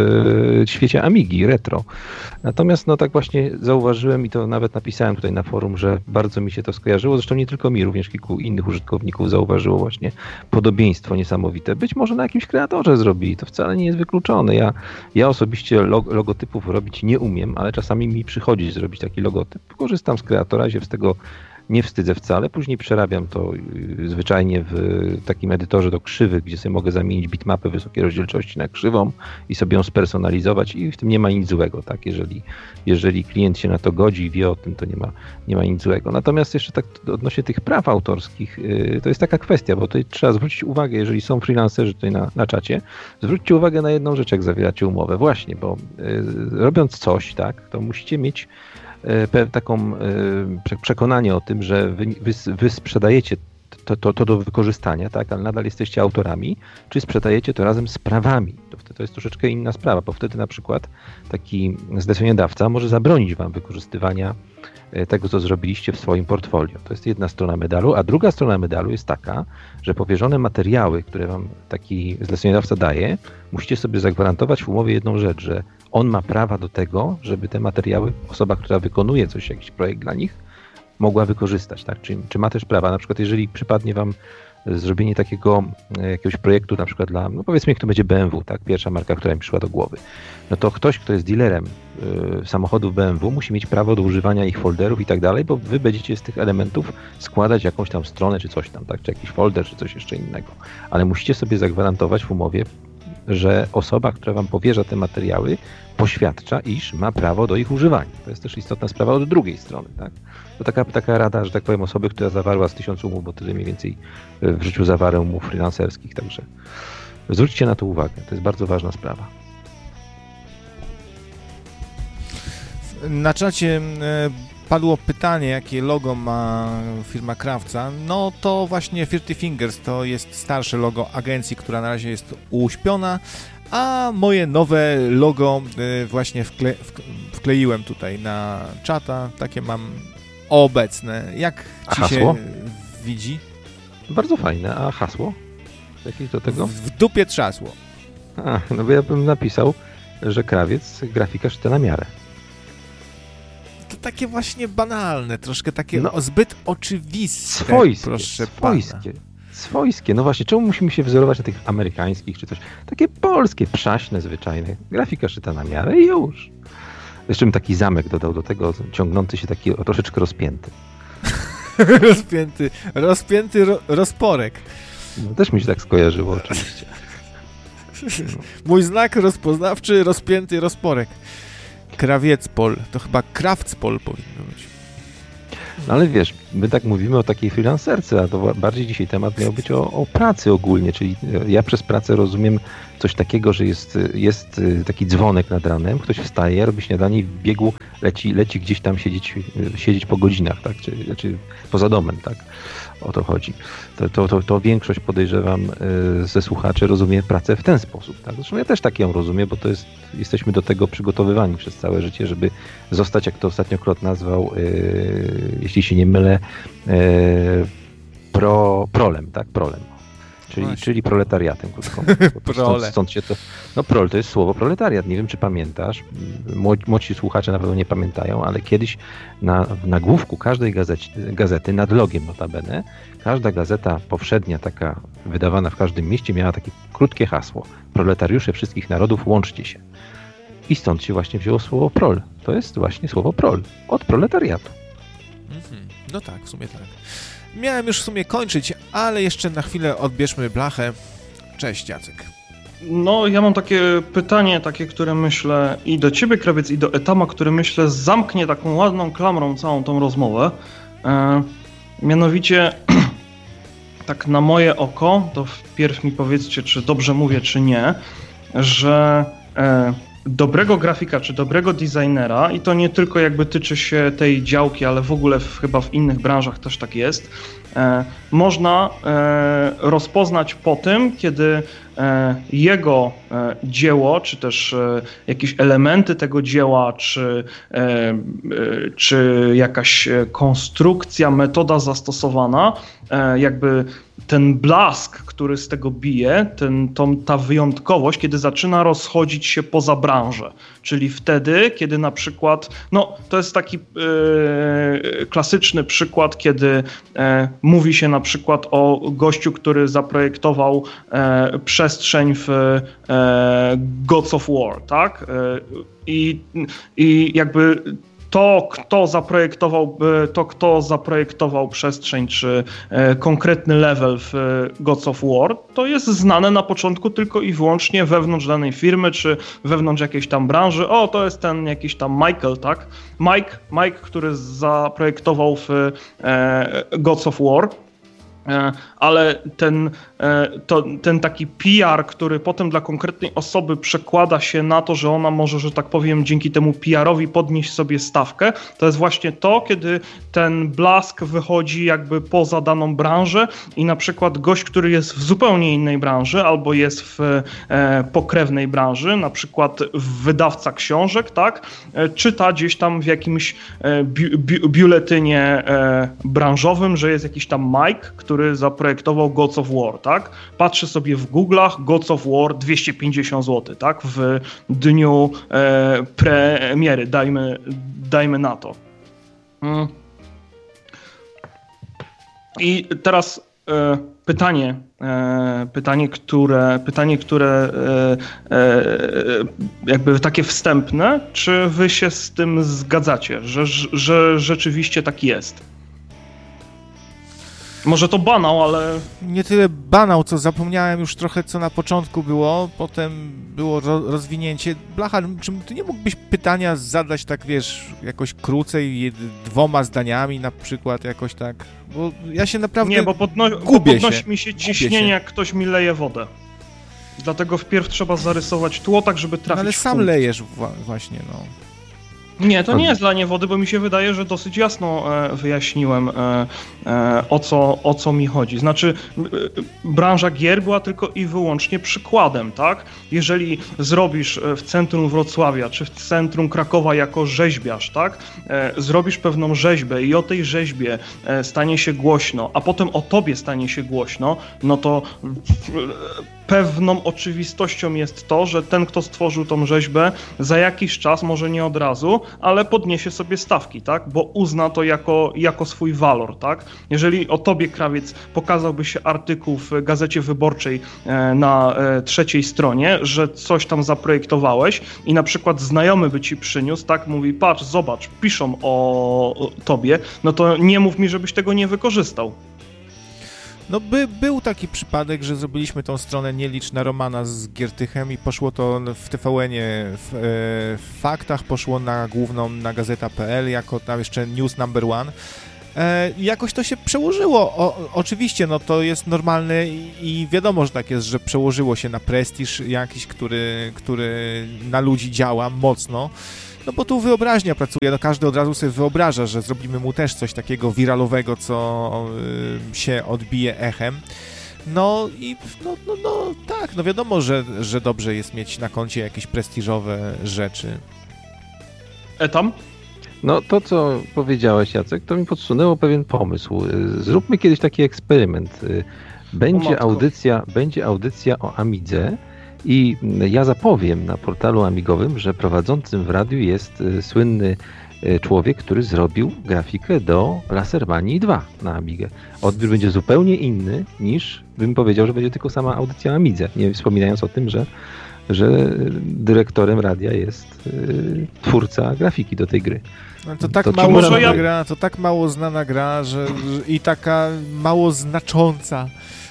w świecie Amigi, retro. Natomiast no tak właśnie zauważyłem i to nawet napisałem tutaj na forum, że bardzo mi się to skojarzyło, zresztą nie tylko mi, również kilku innych użytkowników zauważyło właśnie podobieństwo niesamowite. Być może na jakimś kreatorze zrobili, to wcale nie jest wykluczone. Ja, ja osobiście log, logotypów robić nie umiem, ale czasami mi przychodzi zrobić taki logotyp. Korzystam z kreatora i się z tego nie wstydzę wcale. Później przerabiam to zwyczajnie w takim edytorze do krzywych, gdzie sobie mogę zamienić bitmapę wysokiej rozdzielczości na krzywą i sobie ją spersonalizować i w tym nie ma nic złego, tak? Jeżeli, jeżeli klient się na to godzi i wie o tym, to nie ma, nie ma nic złego. Natomiast jeszcze tak odnośnie tych praw autorskich, to jest taka kwestia, bo tutaj trzeba zwrócić uwagę, jeżeli są freelancerzy tutaj na, na czacie, zwróćcie uwagę na jedną rzecz, jak zawieracie umowę. Właśnie, bo robiąc coś, tak, to musicie mieć taką przekonanie o tym, że wy, wy, wy sprzedajecie to, to, to do wykorzystania, tak, ale nadal jesteście autorami, czy sprzedajecie to razem z prawami. To, wtedy, to jest troszeczkę inna sprawa, bo wtedy na przykład taki zleceniodawca może zabronić wam wykorzystywania tego, co zrobiliście w swoim portfolio. To jest jedna strona medalu, a druga strona medalu jest taka, że powierzone materiały, które wam taki zleceniodawca daje, musicie sobie zagwarantować w umowie jedną rzecz, że on ma prawa do tego, żeby te materiały, osoba, która wykonuje coś, jakiś projekt dla nich, mogła wykorzystać, tak? Czy, czy ma też prawa, na przykład jeżeli przypadnie wam zrobienie takiego jakiegoś projektu, na przykład dla, no powiedzmy, kto będzie B M W, tak? Pierwsza marka, która mi przyszła do głowy. No to ktoś, kto jest dealerem y, samochodów B M W, musi mieć prawo do używania ich folderów i tak dalej, bo wy będziecie z tych elementów składać jakąś tam stronę, czy coś tam, tak? Czy jakiś folder, czy coś jeszcze innego. Ale musicie sobie zagwarantować w umowie, że osoba, która wam powierza te materiały, poświadcza, iż ma prawo do ich używania. To jest też istotna sprawa od drugiej strony, tak? To taka, taka rada, że tak powiem, osoby, która zawarła z tysiąc umów, bo tyle mniej więcej w życiu zawarłem umów freelancerskich, także zwróćcie na to uwagę, to jest bardzo ważna sprawa. Na czacie padło pytanie, jakie logo ma firma Krawca. No to właśnie trzydzieści Fingers to jest starsze logo agencji, która na razie jest uśpiona, a moje nowe logo właśnie wkle, wkleiłem tutaj na czata. Takie mam obecne. Jak ci a się widzi? Bardzo fajne. A hasło? Jakieś do tego? W, w dupie trzasło. A, no bo ja bym napisał, że krawiec, grafika szyta na miarę. To takie właśnie banalne, troszkę takie no, zbyt oczywiste, swojskie, proszę swojskie, pana. Swojskie. No właśnie, czemu musimy się wzorować na tych amerykańskich czy coś? Takie polskie, przaśne, zwyczajne. Grafika szyta na miarę i już. Jeszcze bym taki zamek dodał do tego, ciągnący się taki o, troszeczkę rozpięty. rozpięty, rozpięty ro, rozporek. No, też mi się tak skojarzyło oczywiście. No. Mój znak rozpoznawczy, rozpięty rozporek. Krawiecpol, to chyba Krawcpol powinno być. No ale wiesz, my tak mówimy o takiej freelancerce, a to bardziej dzisiaj temat miał być o, o pracy ogólnie, czyli ja przez pracę rozumiem coś takiego, że jest, jest taki dzwonek nad ranem, ktoś wstaje, robi śniadanie i w biegu leci, leci gdzieś tam siedzieć, siedzieć po godzinach, tak, czy, czy poza domem, tak, o to chodzi. To, to, to, to większość, podejrzewam, ze słuchaczy rozumie pracę w ten sposób, tak. Zresztą ja też tak ją rozumiem, bo to jest, jesteśmy do tego przygotowywani przez całe życie, żeby zostać, jak to ostatnio Klot nazwał, yy, jeśli się nie mylę, yy, pro, prolem, tak, prolem. Czyli, czyli proletariatem, krótko mówiąc. Stąd, stąd się to. No prol to jest słowo proletariat. Nie wiem, czy pamiętasz. Młodzi słuchacze na pewno nie pamiętają, ale kiedyś na w nagłówku każdej gazety, gazety nad logiem notabene, każda gazeta powszednia, taka wydawana w każdym mieście, miała takie krótkie hasło. Proletariusze wszystkich narodów, łączcie się. I stąd się właśnie wzięło słowo prol. To jest właśnie słowo prol. Od proletariatu. Mhm. No tak, w sumie tak. Miałem już w sumie kończyć, ale jeszcze na chwilę odbierzmy blachę. Cześć, Jacek. No, ja mam takie pytanie, takie, które myślę i do ciebie, Krawiec, i do Etama, które myślę zamknie taką ładną klamrą całą tą rozmowę. E, mianowicie, tak na moje oko, to wpierw mi powiedzcie, czy dobrze mówię, czy nie, że e, dobrego grafika, czy dobrego designera, i to nie tylko jakby tyczy się tej działki, ale w ogóle w, chyba w innych branżach też tak jest, e, można e, rozpoznać po tym, kiedy e, jego e, dzieło, czy też e, jakieś elementy tego dzieła, czy, e, e, czy jakaś konstrukcja, metoda zastosowana, e, jakby ten blask, który z tego bije, ten, tą, ta wyjątkowość, kiedy zaczyna rozchodzić się poza branżę. Czyli wtedy, kiedy na przykład, no to jest taki e, klasyczny przykład, kiedy e, mówi się na przykład o gościu, który zaprojektował e, przestrzeń w e, Gods of War, tak? E, i, I jakby To kto, zaprojektował, to, kto zaprojektował przestrzeń, czy e, konkretny level w e, Gods of War, to jest znane na początku tylko i wyłącznie wewnątrz danej firmy, czy wewnątrz jakiejś tam branży. O, to jest ten jakiś tam Michael, tak? Mike, Mike, który zaprojektował w e, Gods of War. Ale ten, to, ten taki P R, który potem dla konkretnej osoby przekłada się na to, że ona może, że tak powiem, dzięki temu P R-owi podnieść sobie stawkę, to jest właśnie to, kiedy ten blask wychodzi jakby poza daną branżę i na przykład gość, który jest w zupełnie innej branży albo jest w e, pokrewnej branży, na przykład wydawca książek, tak, e, czyta gdzieś tam w jakimś e, bi, bi, biuletynie e, branżowym, że jest jakiś tam Mike, który zaprojektował Gods of War, tak? Patrzy sobie w Google'ach, Gods of War dwieście pięćdziesiąt złotych, tak? W dniu e, premiery, dajmy, dajmy na to. Mm. I teraz e, pytanie, e, pytanie, które, pytanie, które e, e, jakby takie wstępne, czy wy się z tym zgadzacie, że, że rzeczywiście tak jest? Może to banał, ale... Nie tyle banał, co zapomniałem już trochę, co na początku było, potem było ro- rozwinięcie. Blacha, czy ty nie mógłbyś pytania zadać tak, wiesz, jakoś krócej, dwoma zdaniami na przykład, jakoś tak? Bo ja się naprawdę Nie, bo, podno- bo podnosi się. mi się ciśnienie, się. jak ktoś mi leje wodę. Dlatego wpierw trzeba zarysować tło, tak żeby trafić no, ale w sam punkt. lejesz w- właśnie, no. Nie, to nie jest lanie wody, bo mi się wydaje, że dosyć jasno wyjaśniłem, o co, o co mi chodzi. Znaczy, branża gier była tylko i wyłącznie przykładem, tak? Jeżeli zrobisz w centrum Wrocławia, czy w centrum Krakowa jako rzeźbiarz, tak? Zrobisz pewną rzeźbę i o tej rzeźbie stanie się głośno, a potem o tobie stanie się głośno, no to pewną oczywistością jest to, że ten, kto stworzył tą rzeźbę, za jakiś czas, może nie od razu, ale podniesie sobie stawki, tak? Bo uzna to jako, jako swój walor, tak? Jeżeli o tobie, krawiec, pokazałby się artykuł w Gazecie Wyborczej na trzeciej stronie, że coś tam zaprojektowałeś i na przykład znajomy by ci przyniósł, tak? Mówi, patrz, zobacz, piszą o tobie, no to nie mów mi, żebyś tego nie wykorzystał. No by, był taki przypadek, że zrobiliśmy tą stronę Nie licz na Romana z Giertychem i poszło to w T V N-ie w, w faktach, poszło na główną, na gazeta kropka p l jako tam jeszcze news number one. E, jakoś to się przełożyło. O, oczywiście, no to jest normalne i, i wiadomo, że tak jest, że przełożyło się na prestiż jakiś, który, który na ludzi działa mocno. No bo tu wyobraźnia pracuje, no każdy od razu sobie wyobraża, że zrobimy mu też coś takiego wiralowego, co y, się odbije echem. No i no, no, no tak, no wiadomo, że, że dobrze jest mieć na koncie jakieś prestiżowe rzeczy. Etam? No to, co powiedziałeś, Jacek, to mi podsunęło pewien pomysł. Zróbmy kiedyś taki eksperyment. Będzie audycja, będzie audycja o Amidze i ja zapowiem na portalu amigowym, że prowadzącym w radiu jest słynny człowiek, który zrobił grafikę do Lasermanii dwa na Amigę. Odbiór będzie zupełnie inny niż bym powiedział, że będzie tylko sama audycja o Amidze, nie wspominając o tym, że, że dyrektorem radia jest y, twórca grafiki do tej gry. No to tak to mało znana ja... gra, to tak mało znana gra, że, że i taka mało znacząca.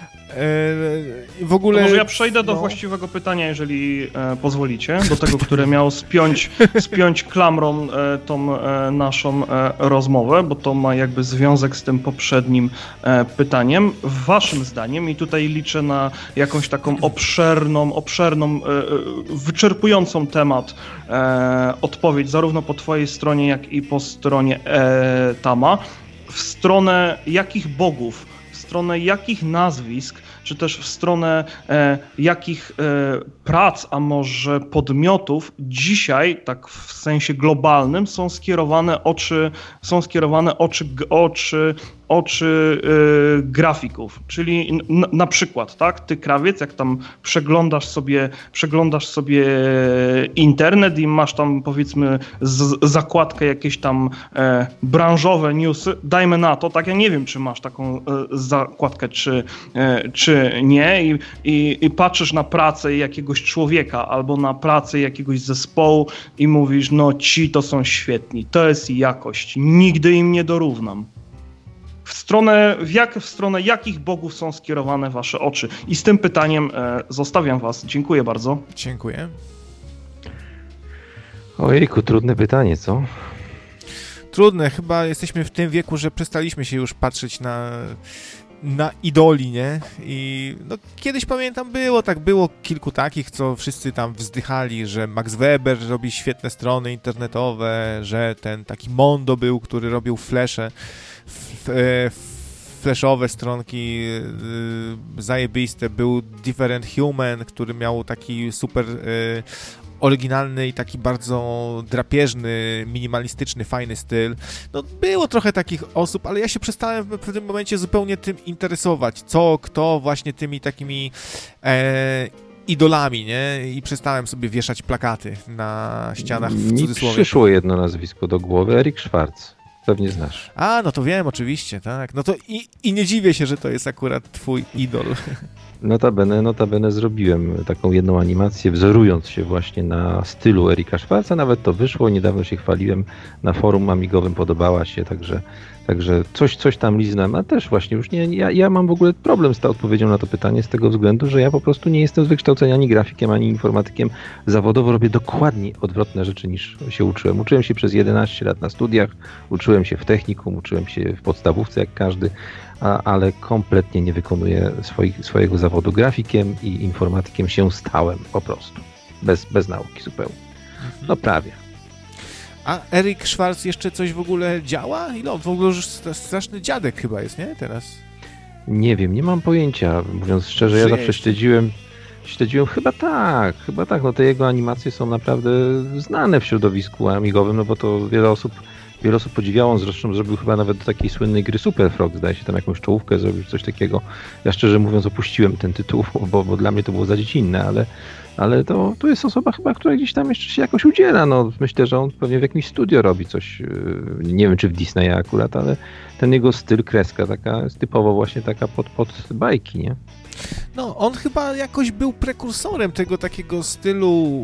W ogóle... To może ja przejdę do no. właściwego pytania, jeżeli e, pozwolicie, do tego, które miało spiąć, spiąć klamrą e, tą e, naszą e, rozmowę, bo to ma jakby związek z tym poprzednim e, pytaniem. Waszym zdaniem, i tutaj liczę na jakąś taką obszerną, obszerną, e, wyczerpującą temat e, odpowiedź, zarówno po twojej stronie, jak i po stronie e, Tama, w stronę jakich bogów, w stronę jakich nazwisk, czy też w stronę e, jakich e, prac, a może podmiotów dzisiaj, tak w sensie globalnym, są skierowane oczy, są skierowane oczy, oczy, oczy e, grafików. Czyli n- na przykład, tak, ty, krawiec, jak tam przeglądasz sobie, przeglądasz sobie internet i masz tam, powiedzmy, z, zakładkę jakieś tam e, branżowe newsy, dajmy na to, tak, ja nie wiem, czy masz taką e, zakładkę, czy, e, czy nie, I, i, i patrzysz na pracę jakiegoś człowieka albo na pracę jakiegoś zespołu i mówisz, no ci to są świetni, to jest jakość, nigdy im nie dorównam. W stronę, w, jak, w stronę jakich bogów są skierowane wasze oczy? I z tym pytaniem e, zostawiam was. Dziękuję bardzo. Dziękuję. Ojejku, trudne pytanie, co? Trudne, chyba jesteśmy w tym wieku, że przestaliśmy się już patrzeć na, na idoli, nie? I no, kiedyś pamiętam było, tak było kilku takich, co wszyscy tam wzdychali, że Max Weber robi świetne strony internetowe, że ten taki Mondo był, który robił flesze, f, f, flashowe stronki y, zajebiste, był Different Human, który miał taki super y, oryginalny i taki bardzo drapieżny, minimalistyczny, fajny styl. No było trochę takich osób, ale ja się przestałem w pewnym momencie zupełnie tym interesować, co, kto właśnie tymi takimi e, idolami, nie? I przestałem sobie wieszać plakaty na ścianach w Mi cudzysłowie. przyszło jedno nazwisko do głowy, Erik Schwarz. Pewnie znasz. A, no to wiem, oczywiście, tak. No to i, i nie dziwię się, że to jest akurat twój idol. Notabene, notabene zrobiłem taką jedną animację, wzorując się właśnie na stylu Erika Schwarza. Nawet to wyszło, niedawno się chwaliłem na forum amigowym, podobała się, także, także coś, coś tam liznam, a też właśnie już nie, ja, ja mam w ogóle problem z tą odpowiedzią na to pytanie z tego względu, że ja po prostu nie jestem z wykształcenia ani grafikiem, ani informatykiem. Zawodowo robię dokładnie odwrotne rzeczy niż się uczyłem. Uczyłem się przez jedenaście lat na studiach, uczyłem się w technikum, uczyłem się w podstawówce jak każdy, a, ale kompletnie nie wykonuję swoich, swojego zawodu. Grafikiem i informatykiem się stałem po prostu. Bez, bez nauki zupełnie. No prawie. A Erik Schwartz jeszcze coś w ogóle działa? Ile on w ogóle już straszny dziadek chyba jest, nie? Teraz. Nie wiem, nie mam pojęcia. Mówiąc szczerze, ja zawsze śledziłem, śledziłem chyba tak, chyba tak. No te jego animacje są naprawdę znane w środowisku amigowym, no bo to wiele osób, wiele osób podziwiało. On zresztą zrobił chyba nawet do takiej słynnej gry Super Frog, zdaje się, tam jakąś czołówkę zrobił, coś takiego. Ja szczerze mówiąc opuściłem ten tytuł, bo, bo dla mnie to było za dziecinne, ale Ale to, to jest osoba chyba, która gdzieś tam jeszcze się jakoś udziela. No, myślę, że on pewnie w jakimś studio robi coś, nie wiem czy w Disneya akurat, ale ten jego styl, kreska taka jest typowo właśnie taka pod, pod bajki, nie? No, on chyba jakoś był prekursorem tego takiego stylu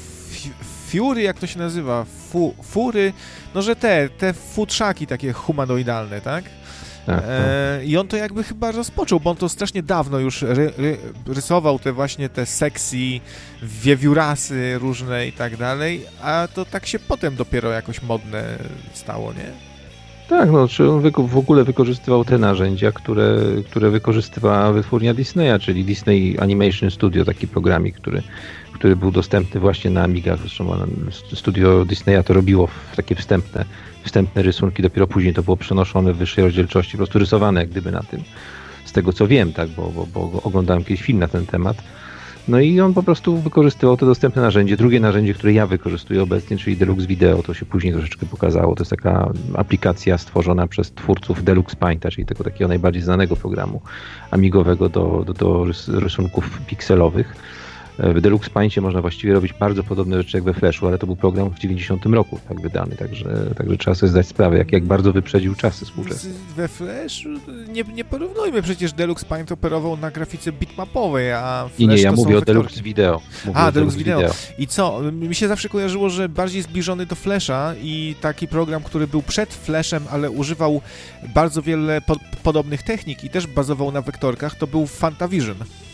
Fury, jak to się nazywa? Fu, fury, no że te, te futrzaki takie humanoidalne, tak? Tak, tak. E, I on to jakby chyba rozpoczął, bo on to strasznie dawno już ry, ry, rysował te właśnie te sexy wiewiórasy różne i tak dalej, a to tak się potem dopiero jakoś modne stało, nie? Tak, no, czy on w ogóle wykorzystywał te narzędzia, które, które wykorzystywała wytwórnia Disneya, czyli Disney Animation Studio, taki programik, który, który był dostępny właśnie na Amigach. Zresztą studio Disneya to robiło takie wstępne, wstępne rysunki, dopiero później to było przenoszone w wyższej rozdzielczości, po prostu rysowane jak gdyby na tym, z tego co wiem, tak, bo, bo, bo oglądałem kiedyś film na ten temat. No i on po prostu wykorzystywał to dostępne narzędzie. Drugie narzędzie, które ja wykorzystuję obecnie, czyli Deluxe Video, to się później troszeczkę pokazało. To jest taka aplikacja stworzona przez twórców Deluxe Painta, czyli tego takiego najbardziej znanego programu amigowego do, do, do rysunków pikselowych. W Deluxe Paincie można właściwie robić bardzo podobne rzeczy jak we Flashu, ale to był program w dziewięćdziesiątym roku tak wydany, także, także trzeba sobie zdać sprawę, jak, jak bardzo wyprzedził czasy współczesne. We Flashu nie, nie porównujmy, przecież Deluxe Paint operował na grafice bitmapowej, a Flash I nie, ja to mówię są o Deluxe Video. Mówię a, o Deluxe Video. Video. I co? Mi się zawsze kojarzyło, że bardziej zbliżony do Flasha i taki program, który był przed Flashem, ale używał bardzo wiele po podobnych technik i też bazował na wektorkach, to był Fantavision.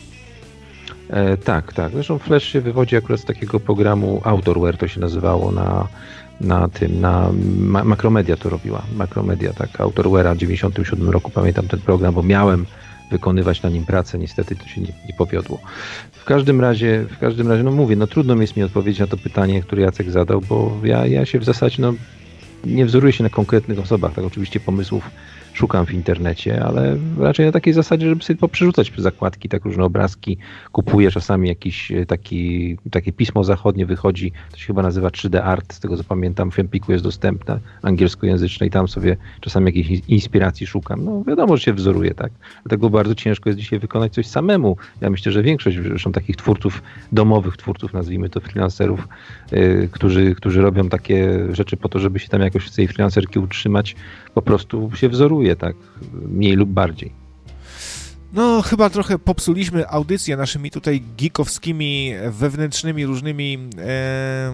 E, tak, tak. Zresztą Flash się wywodzi akurat z takiego programu Outerwear, to się nazywało na, na tym, na ma Macromedia to robiła. Macromedia, tak, Outerweara w dziewięćdziesiątym siódmym roku, pamiętam ten program, bo miałem wykonywać na nim pracę, niestety to się nie, nie powiodło. W każdym razie, w każdym razie, no mówię, no trudno mi jest mi odpowiedzieć na to pytanie, które Jacek zadał, bo ja, ja się w zasadzie, no nie wzoruję się na konkretnych osobach, tak oczywiście pomysłów szukam w internecie, ale raczej na takiej zasadzie, żeby sobie poprzerzucać zakładki, tak różne obrazki, kupuję czasami jakiś taki, takie pismo zachodnie wychodzi, to się chyba nazywa trzy D Art, z tego co pamiętam, w Empiku jest dostępne, angielskojęzyczne i tam sobie czasami jakiejś inspiracji szukam. No wiadomo, że się wzoruję, tak. Dlatego bardzo ciężko jest dzisiaj wykonać coś samemu. Ja myślę, że większość zresztą takich twórców, domowych twórców, nazwijmy to freelancerów, yy, którzy, którzy robią takie rzeczy po to, żeby się tam jakoś z tej freelancerki utrzymać, po prostu się wzoruje, tak, mniej lub bardziej. No, chyba trochę popsuliśmy audycję naszymi tutaj geekowskimi, wewnętrznymi różnymi e,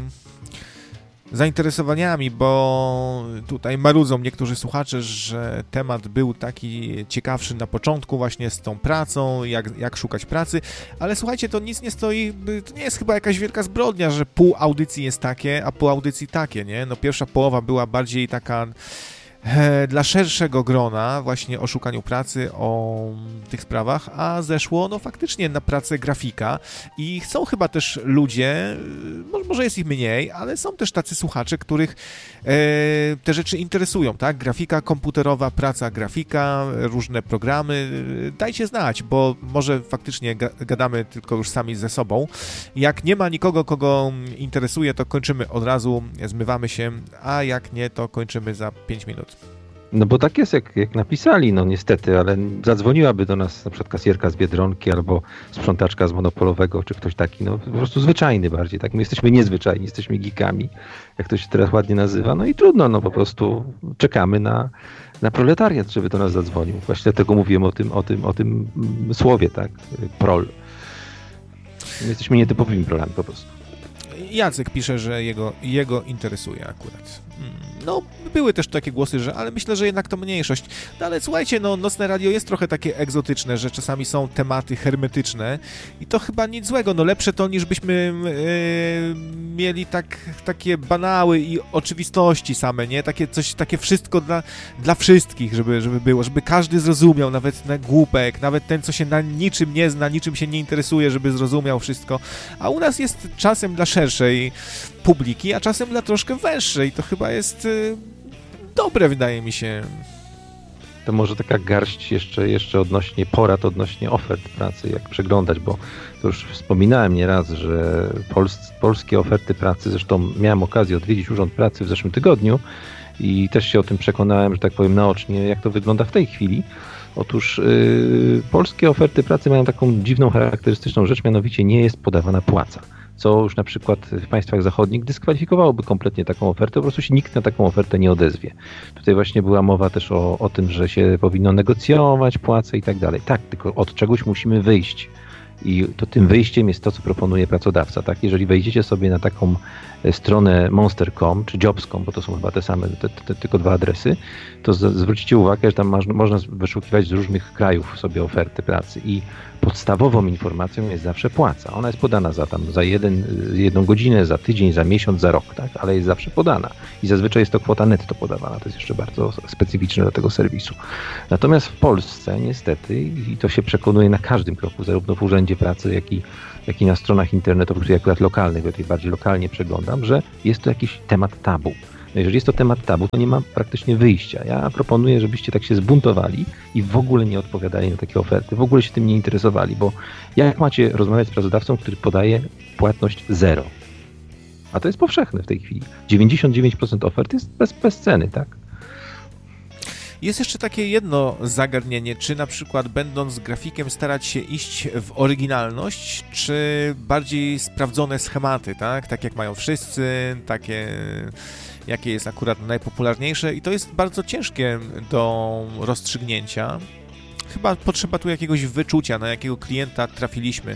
zainteresowaniami, bo tutaj marudzą niektórzy słuchacze, że temat był taki ciekawszy na początku właśnie z tą pracą, jak, jak szukać pracy, ale słuchajcie, to nic nie stoi, to nie jest chyba jakaś wielka zbrodnia, że pół audycji jest takie, a pół audycji takie, nie? No pierwsza połowa była bardziej taka dla szerszego grona właśnie o szukaniu pracy, o tych sprawach, a zeszło no faktycznie na pracę grafika i są chyba też ludzie, może jest ich mniej, ale są też tacy słuchacze, których e, te rzeczy interesują, tak? Grafika komputerowa, praca grafika, różne programy. Dajcie znać, bo może faktycznie ga- gadamy tylko już sami ze sobą. Jak nie ma nikogo, kogo interesuje, to kończymy od razu, zmywamy się, a jak nie, to kończymy za pięć minut. No bo tak jest, jak, jak napisali, no niestety, ale zadzwoniłaby do nas na przykład kasjerka z Biedronki albo sprzątaczka z Monopolowego, czy ktoś taki, no po prostu zwyczajny bardziej, tak? My jesteśmy niezwyczajni, jesteśmy geekami, jak to się teraz ładnie nazywa, no i trudno, no po prostu czekamy na, na proletariat, żeby do nas zadzwonił. Właśnie dlatego mówiłem o tym, o tym, o tym słowie, tak? Prol. My jesteśmy nietypowymi prolami po prostu. Jacek pisze, że jego, jego interesuje akurat. No, były też takie głosy, że ale myślę, że jednak to mniejszość. No ale słuchajcie, no Nocne Radio jest trochę takie egzotyczne, że czasami są tematy hermetyczne i to chyba nic złego. No lepsze to niż byśmy yy, mieli tak, takie banały i oczywistości same, nie? Takie coś, takie wszystko dla, dla wszystkich, żeby, żeby było, żeby każdy zrozumiał, nawet na głupek, nawet ten, co się na niczym nie zna, niczym się nie interesuje, żeby zrozumiał wszystko. A u nas jest czasem dla szeregu szerszej publiki, a czasem dla troszkę węższej. To chyba jest y, dobre, wydaje mi się. To może taka garść jeszcze, jeszcze odnośnie porad, odnośnie ofert pracy, jak przeglądać, bo to już wspominałem nieraz, że pols, polskie oferty pracy, zresztą miałem okazję odwiedzić Urząd Pracy w zeszłym tygodniu i też się o tym przekonałem, że tak powiem naocznie, jak to wygląda w tej chwili. Otóż yy, polskie oferty pracy mają taką dziwną, charakterystyczną rzecz, mianowicie nie jest podawana płaca. Co już na przykład w państwach zachodnich dyskwalifikowałoby kompletnie taką ofertę, po prostu się nikt na taką ofertę nie odezwie. Tutaj właśnie była mowa też o, o tym, że się powinno negocjować płacę i tak dalej. Tak, tylko od czegoś musimy wyjść. I to tym wyjściem jest to, co proponuje pracodawca. Tak? Jeżeli wejdziecie sobie na taką stronę monster kropka com czy jobs kropka com, bo to są chyba te same, te, te, tylko dwa adresy, to z, zwróćcie uwagę, że tam maż, można wyszukiwać z różnych krajów sobie oferty pracy i podstawową informacją jest zawsze płaca. Ona jest podana za tam za jeden, jedną godzinę, za tydzień, za miesiąc, za rok, tak? Ale jest zawsze podana. I zazwyczaj jest to kwota netto podawana. To jest jeszcze bardzo specyficzne dla tego serwisu. Natomiast w Polsce niestety, i to się przekonuje na każdym kroku, zarówno w Urzędzie Pracy, jak i, jak i na stronach internetowych, czy akurat lokalnych, bo tutaj bardziej lokalnie przeglądam, że jest to jakiś temat tabu. No jeżeli jest to temat tabu, to nie ma praktycznie wyjścia. Ja proponuję, żebyście tak się zbuntowali i w ogóle nie odpowiadali na takie oferty, w ogóle się tym nie interesowali, bo jak macie rozmawiać z pracodawcą, który podaje płatność zero? A to jest powszechne w tej chwili. dziewięćdziesiąt dziewięć procent ofert jest bez, bez ceny, tak? Jest jeszcze takie jedno zagadnienie, czy na przykład będąc grafikiem starać się iść w oryginalność, czy bardziej sprawdzone schematy, tak? Tak jak mają wszyscy, takie jakie jest akurat najpopularniejsze i to jest bardzo ciężkie do rozstrzygnięcia. Chyba potrzeba tu jakiegoś wyczucia, na jakiego klienta trafiliśmy.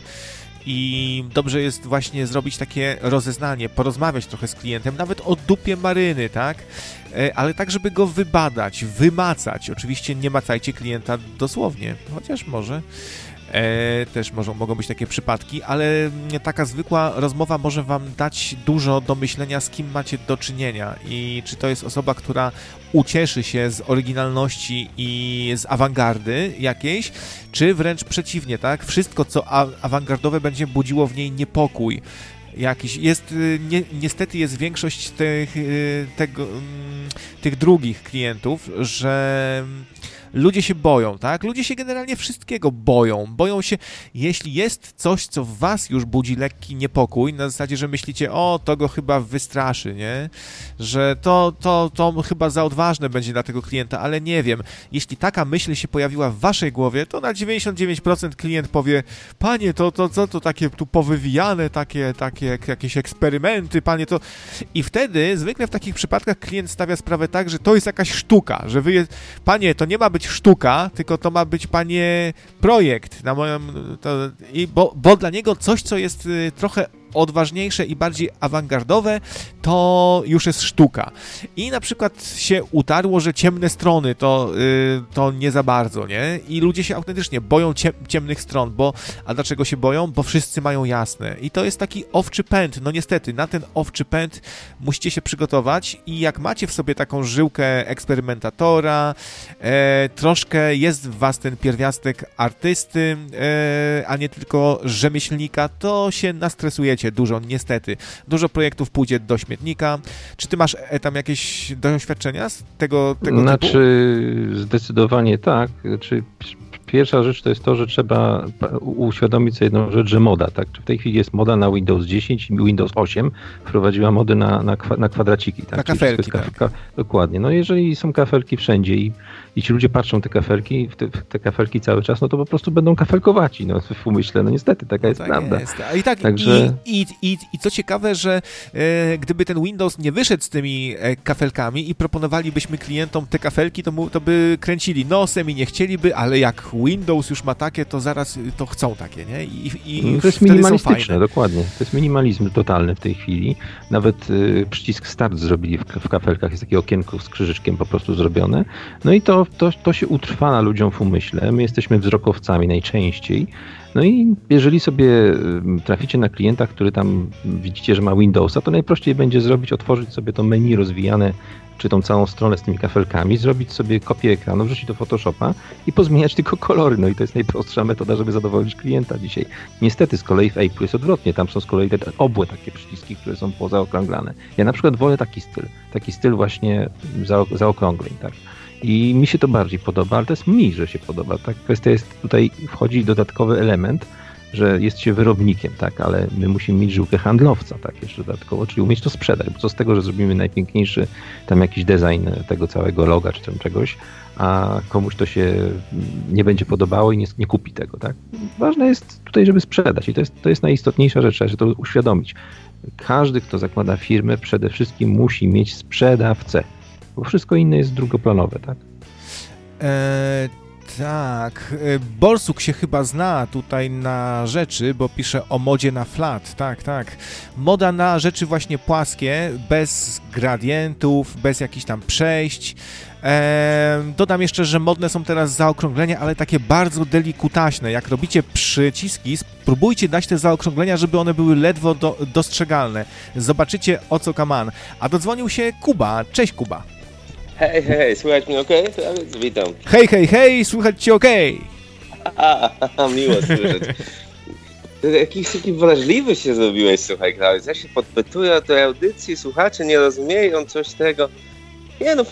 I dobrze jest właśnie zrobić takie rozeznanie, porozmawiać trochę z klientem, nawet o dupie maryny, tak? Ale tak, żeby go wybadać, wymacać. Oczywiście nie macajcie klienta dosłownie, chociaż może e, też może, mogą być takie przypadki, ale taka zwykła rozmowa może wam dać dużo do myślenia, z kim macie do czynienia i czy to jest osoba, która ucieszy się z oryginalności i z awangardy jakiejś, czy wręcz przeciwnie, tak? Wszystko, co a- awangardowe będzie budziło w niej niepokój. Jakiś jest, ni- niestety jest większość tych, tego, tych drugich klientów, że ludzie się boją, tak? Ludzie się generalnie wszystkiego boją. Boją się, jeśli jest coś, co w was już budzi lekki niepokój, na zasadzie, że myślicie, o, to go chyba wystraszy, nie? Że to, to, to chyba za odważne będzie dla tego klienta, ale nie wiem. Jeśli taka myśl się pojawiła w waszej głowie, to na dziewięćdziesiąt dziewięć procent klient powie, panie, to, to, to, to takie tu powywijane, takie, takie jakieś eksperymenty, panie, to... I wtedy, zwykle w takich przypadkach klient stawia sprawę tak, że to jest jakaś sztuka, że wy jest, panie, to nie ma być sztuka, tylko to ma być, panie, projekt na moją, to, i bo, bo dla niego coś, co jest y, trochę odważniejsze i bardziej awangardowe, to już jest sztuka. I na przykład się utarło, że ciemne strony to, yy, to nie za bardzo, nie? I ludzie się autentycznie boją cie- ciemnych stron, bo, a dlaczego się boją? Bo wszyscy mają jasne. I to jest taki owczy pęd. No niestety, na ten owczy pęd musicie się przygotować i jak macie w sobie taką żyłkę eksperymentatora, e, troszkę jest w was ten pierwiastek artysty, e, a nie tylko rzemieślnika, to się nastresujecie dużo, niestety. Dużo projektów pójdzie do śmietnika. Czy ty masz tam jakieś doświadczenia z tego, tego znaczy, typu? Znaczy, zdecydowanie tak. Znaczy, pierwsza rzecz to jest to, że trzeba uświadomić sobie jedną rzecz, że moda, tak? W tej chwili jest moda na Windows dziesięć i Windows osiem wprowadziła modę na, na, kwa, na kwadraciki, tak? Na kafelki, ka, tak. Ka, dokładnie. No jeżeli są kafelki wszędzie i, i ci ludzie patrzą te kafelki, w te, w te kafelki cały czas, no to po prostu będą kafelkowaci, no w umyśle. No niestety, taka jest tak prawda. Jest. A i tak, Także... i, i, i, i co ciekawe, że e, gdyby ten Windows nie wyszedł z tymi e, kafelkami i proponowalibyśmy klientom te kafelki, to, mu, to by kręcili nosem i nie chcieliby, ale jak Windows już ma takie, to zaraz to chcą takie, nie? I, i no to jest minimalistyczne, dokładnie. To jest minimalizm totalny w tej chwili. Nawet y, przycisk start zrobili w, w kafelkach, jest takie okienko z krzyżyczkiem po prostu zrobione. No i to, to, to się utrwala ludziom w umyśle. My jesteśmy wzrokowcami najczęściej. No i jeżeli sobie traficie na klienta, który tam widzicie, że ma Windowsa, to najprościej będzie zrobić, otworzyć sobie to menu rozwijane czy tą całą stronę z tymi kafelkami, zrobić sobie kopię ekranu, wrzucić do Photoshopa i pozmieniać tylko kolory. No i to jest najprostsza metoda, żeby zadowolić klienta dzisiaj. Niestety z kolei w Apple jest odwrotnie. Tam są z kolei te obłe takie przyciski, które są pozaokrąglane. Ja na przykład wolę taki styl. Taki styl właśnie zaokrągleń, tak. I mi się to bardziej podoba, ale to jest mi, że się podoba. Tak? Kwestia jest, tutaj wchodzi dodatkowy element, że jest się wyrobnikiem, tak, ale my musimy mieć żyłkę handlowca, tak, jeszcze dodatkowo, czyli umieć to sprzedać, bo co z tego, że zrobimy najpiękniejszy tam jakiś design tego całego loga czy tam czegoś, a komuś to się nie będzie podobało i nie, nie kupi tego, tak. Ważne jest tutaj, żeby sprzedać i to jest, to jest najistotniejsza rzecz, żeby to uświadomić. Każdy, kto zakłada firmę, przede wszystkim musi mieć sprzedawcę, bo wszystko inne jest drugoplanowe, tak. Eee... Tak, Borsuk się chyba zna tutaj na rzeczy, bo pisze o modzie na flat, tak, tak. Moda na rzeczy właśnie płaskie, bez gradientów, bez jakichś tam przejść. Eee, dodam jeszcze, że modne są teraz zaokrąglenia, ale takie bardzo delikutaśne. Jak robicie przyciski, spróbujcie dać te zaokrąglenia, żeby one były ledwo do, dostrzegalne. Zobaczycie, o co kaman. A dodzwonił się Kuba. Cześć, Kuba. Hej, hej, słychać mnie okej? Okay? Witam. Hej, hej, hej, słychać cię okej. Okay. Miło słyszeć. Ty jakiś taki wrażliwy się zrobiłeś, słuchaj, Klaus. Ja się podpytuję o tej audycji, słuchacze nie rozumieją coś tego. Nie no,